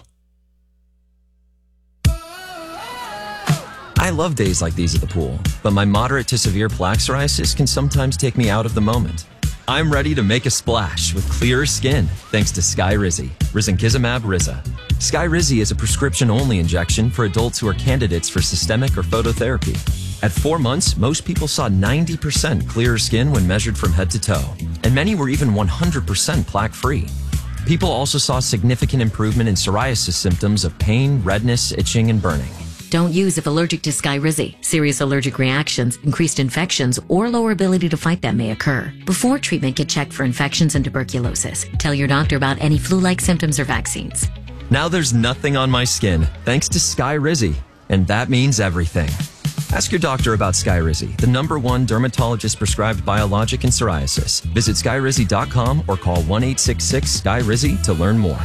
I love days like these at the pool, but my moderate to severe plaque psoriasis can sometimes take me out of the moment. I'm ready to make a splash with clearer skin thanks to Skyrizi, Risankizumab Riza. Skyrizi is a prescription-only injection for adults who are candidates for systemic or phototherapy. At four months, most people saw ninety percent clearer skin when measured from head to toe, and many were even one hundred percent plaque-free. People also saw significant improvement in psoriasis symptoms of pain, redness, itching, and burning. Don't use if allergic to Skyrizi. Serious allergic reactions, increased infections, or lower ability to fight them may occur. Before treatment, get checked for infections and tuberculosis. Tell your doctor about any flu-like symptoms or vaccines. Now there's nothing on my skin thanks to Skyrizi, and that means everything. Ask your doctor about Skyrizi, the number one dermatologist-prescribed biologic in psoriasis. Visit skyrizi dot com or call one eight six six Sky Rizi to learn more.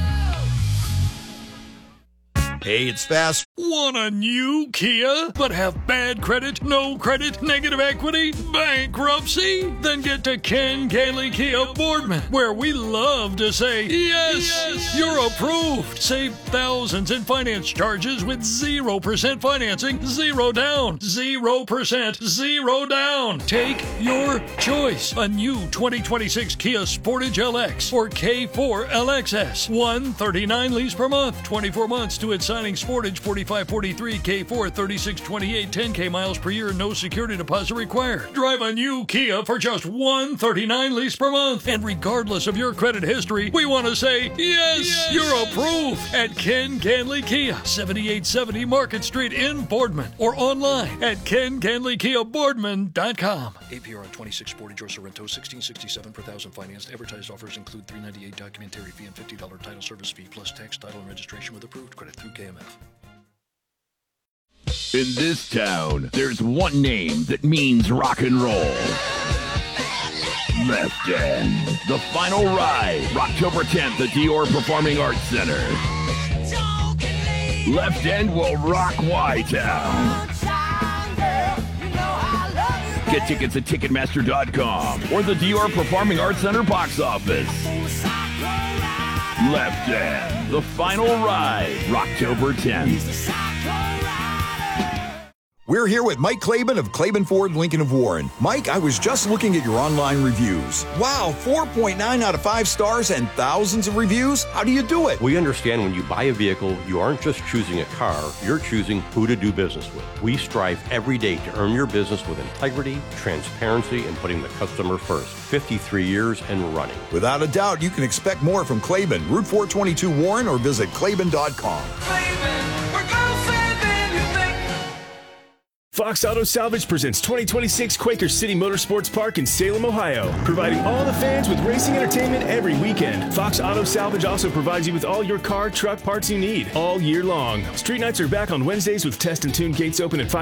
Hey, it's Fast. Want a new Kia, but have bad credit, no credit, negative equity, bankruptcy? Then get to Ken Gailey Kia Boardman, where we love to say, yes, yes, you're approved. Save thousands in finance charges with zero percent financing, zero down, zero percent, zero down. Take your choice. A new twenty twenty-six Kia Sportage L X or K four L X S. one thirty-nine lease per month, twenty-four months to its signing. Sportage forty-five forty-three, K four thirty-six twenty-eight, ten K miles per year, no security deposit required. Drive a new Kia for just one thirty-nine lease per month. And regardless of your credit history, we want to say, yes, yes, you're approved at Ken Ganley Kia, seventy-eight seventy Market Street in Boardman, or online at ken ganley kia boardman dot com. A P R on twenty-six Sportage or Sorrento, sixteen sixty-seven per thousand financed. Advertised offers include three ninety-eight documentary fee and fifty dollars title service fee plus tax, title, and registration with approved credit through K M F. In this town, there's one name that means rock and roll. Left End. The final ride. October tenth at Dior Performing Arts Center. Left End will rock Y-Town. Get tickets at ticketmaster dot com or the Dior Performing Arts Center box office. Left End. The final ride. October tenth. We're here with Mike Claiborne of Claiborne Ford Lincoln of Warren. Mike, I was just looking at your online reviews. Wow, four point nine out of five stars and thousands of reviews? How do you do it? We understand when you buy a vehicle, you aren't just choosing a car, you're choosing who to do business with. We strive every day to earn your business with integrity, transparency, and putting the customer first. fifty-three years and running. Without a doubt, you can expect more from Claiborne. Route four twenty-two Warren or visit claiborne dot com. Claiborne, we're go fast. Fox Auto Salvage presents twenty twenty-six Quaker City Motorsports Park in Salem, Ohio, providing all the fans with racing entertainment every weekend. Fox Auto Salvage also provides you with all your car, truck parts you need all year long. Street nights are back on Wednesdays with test and tune gates open at five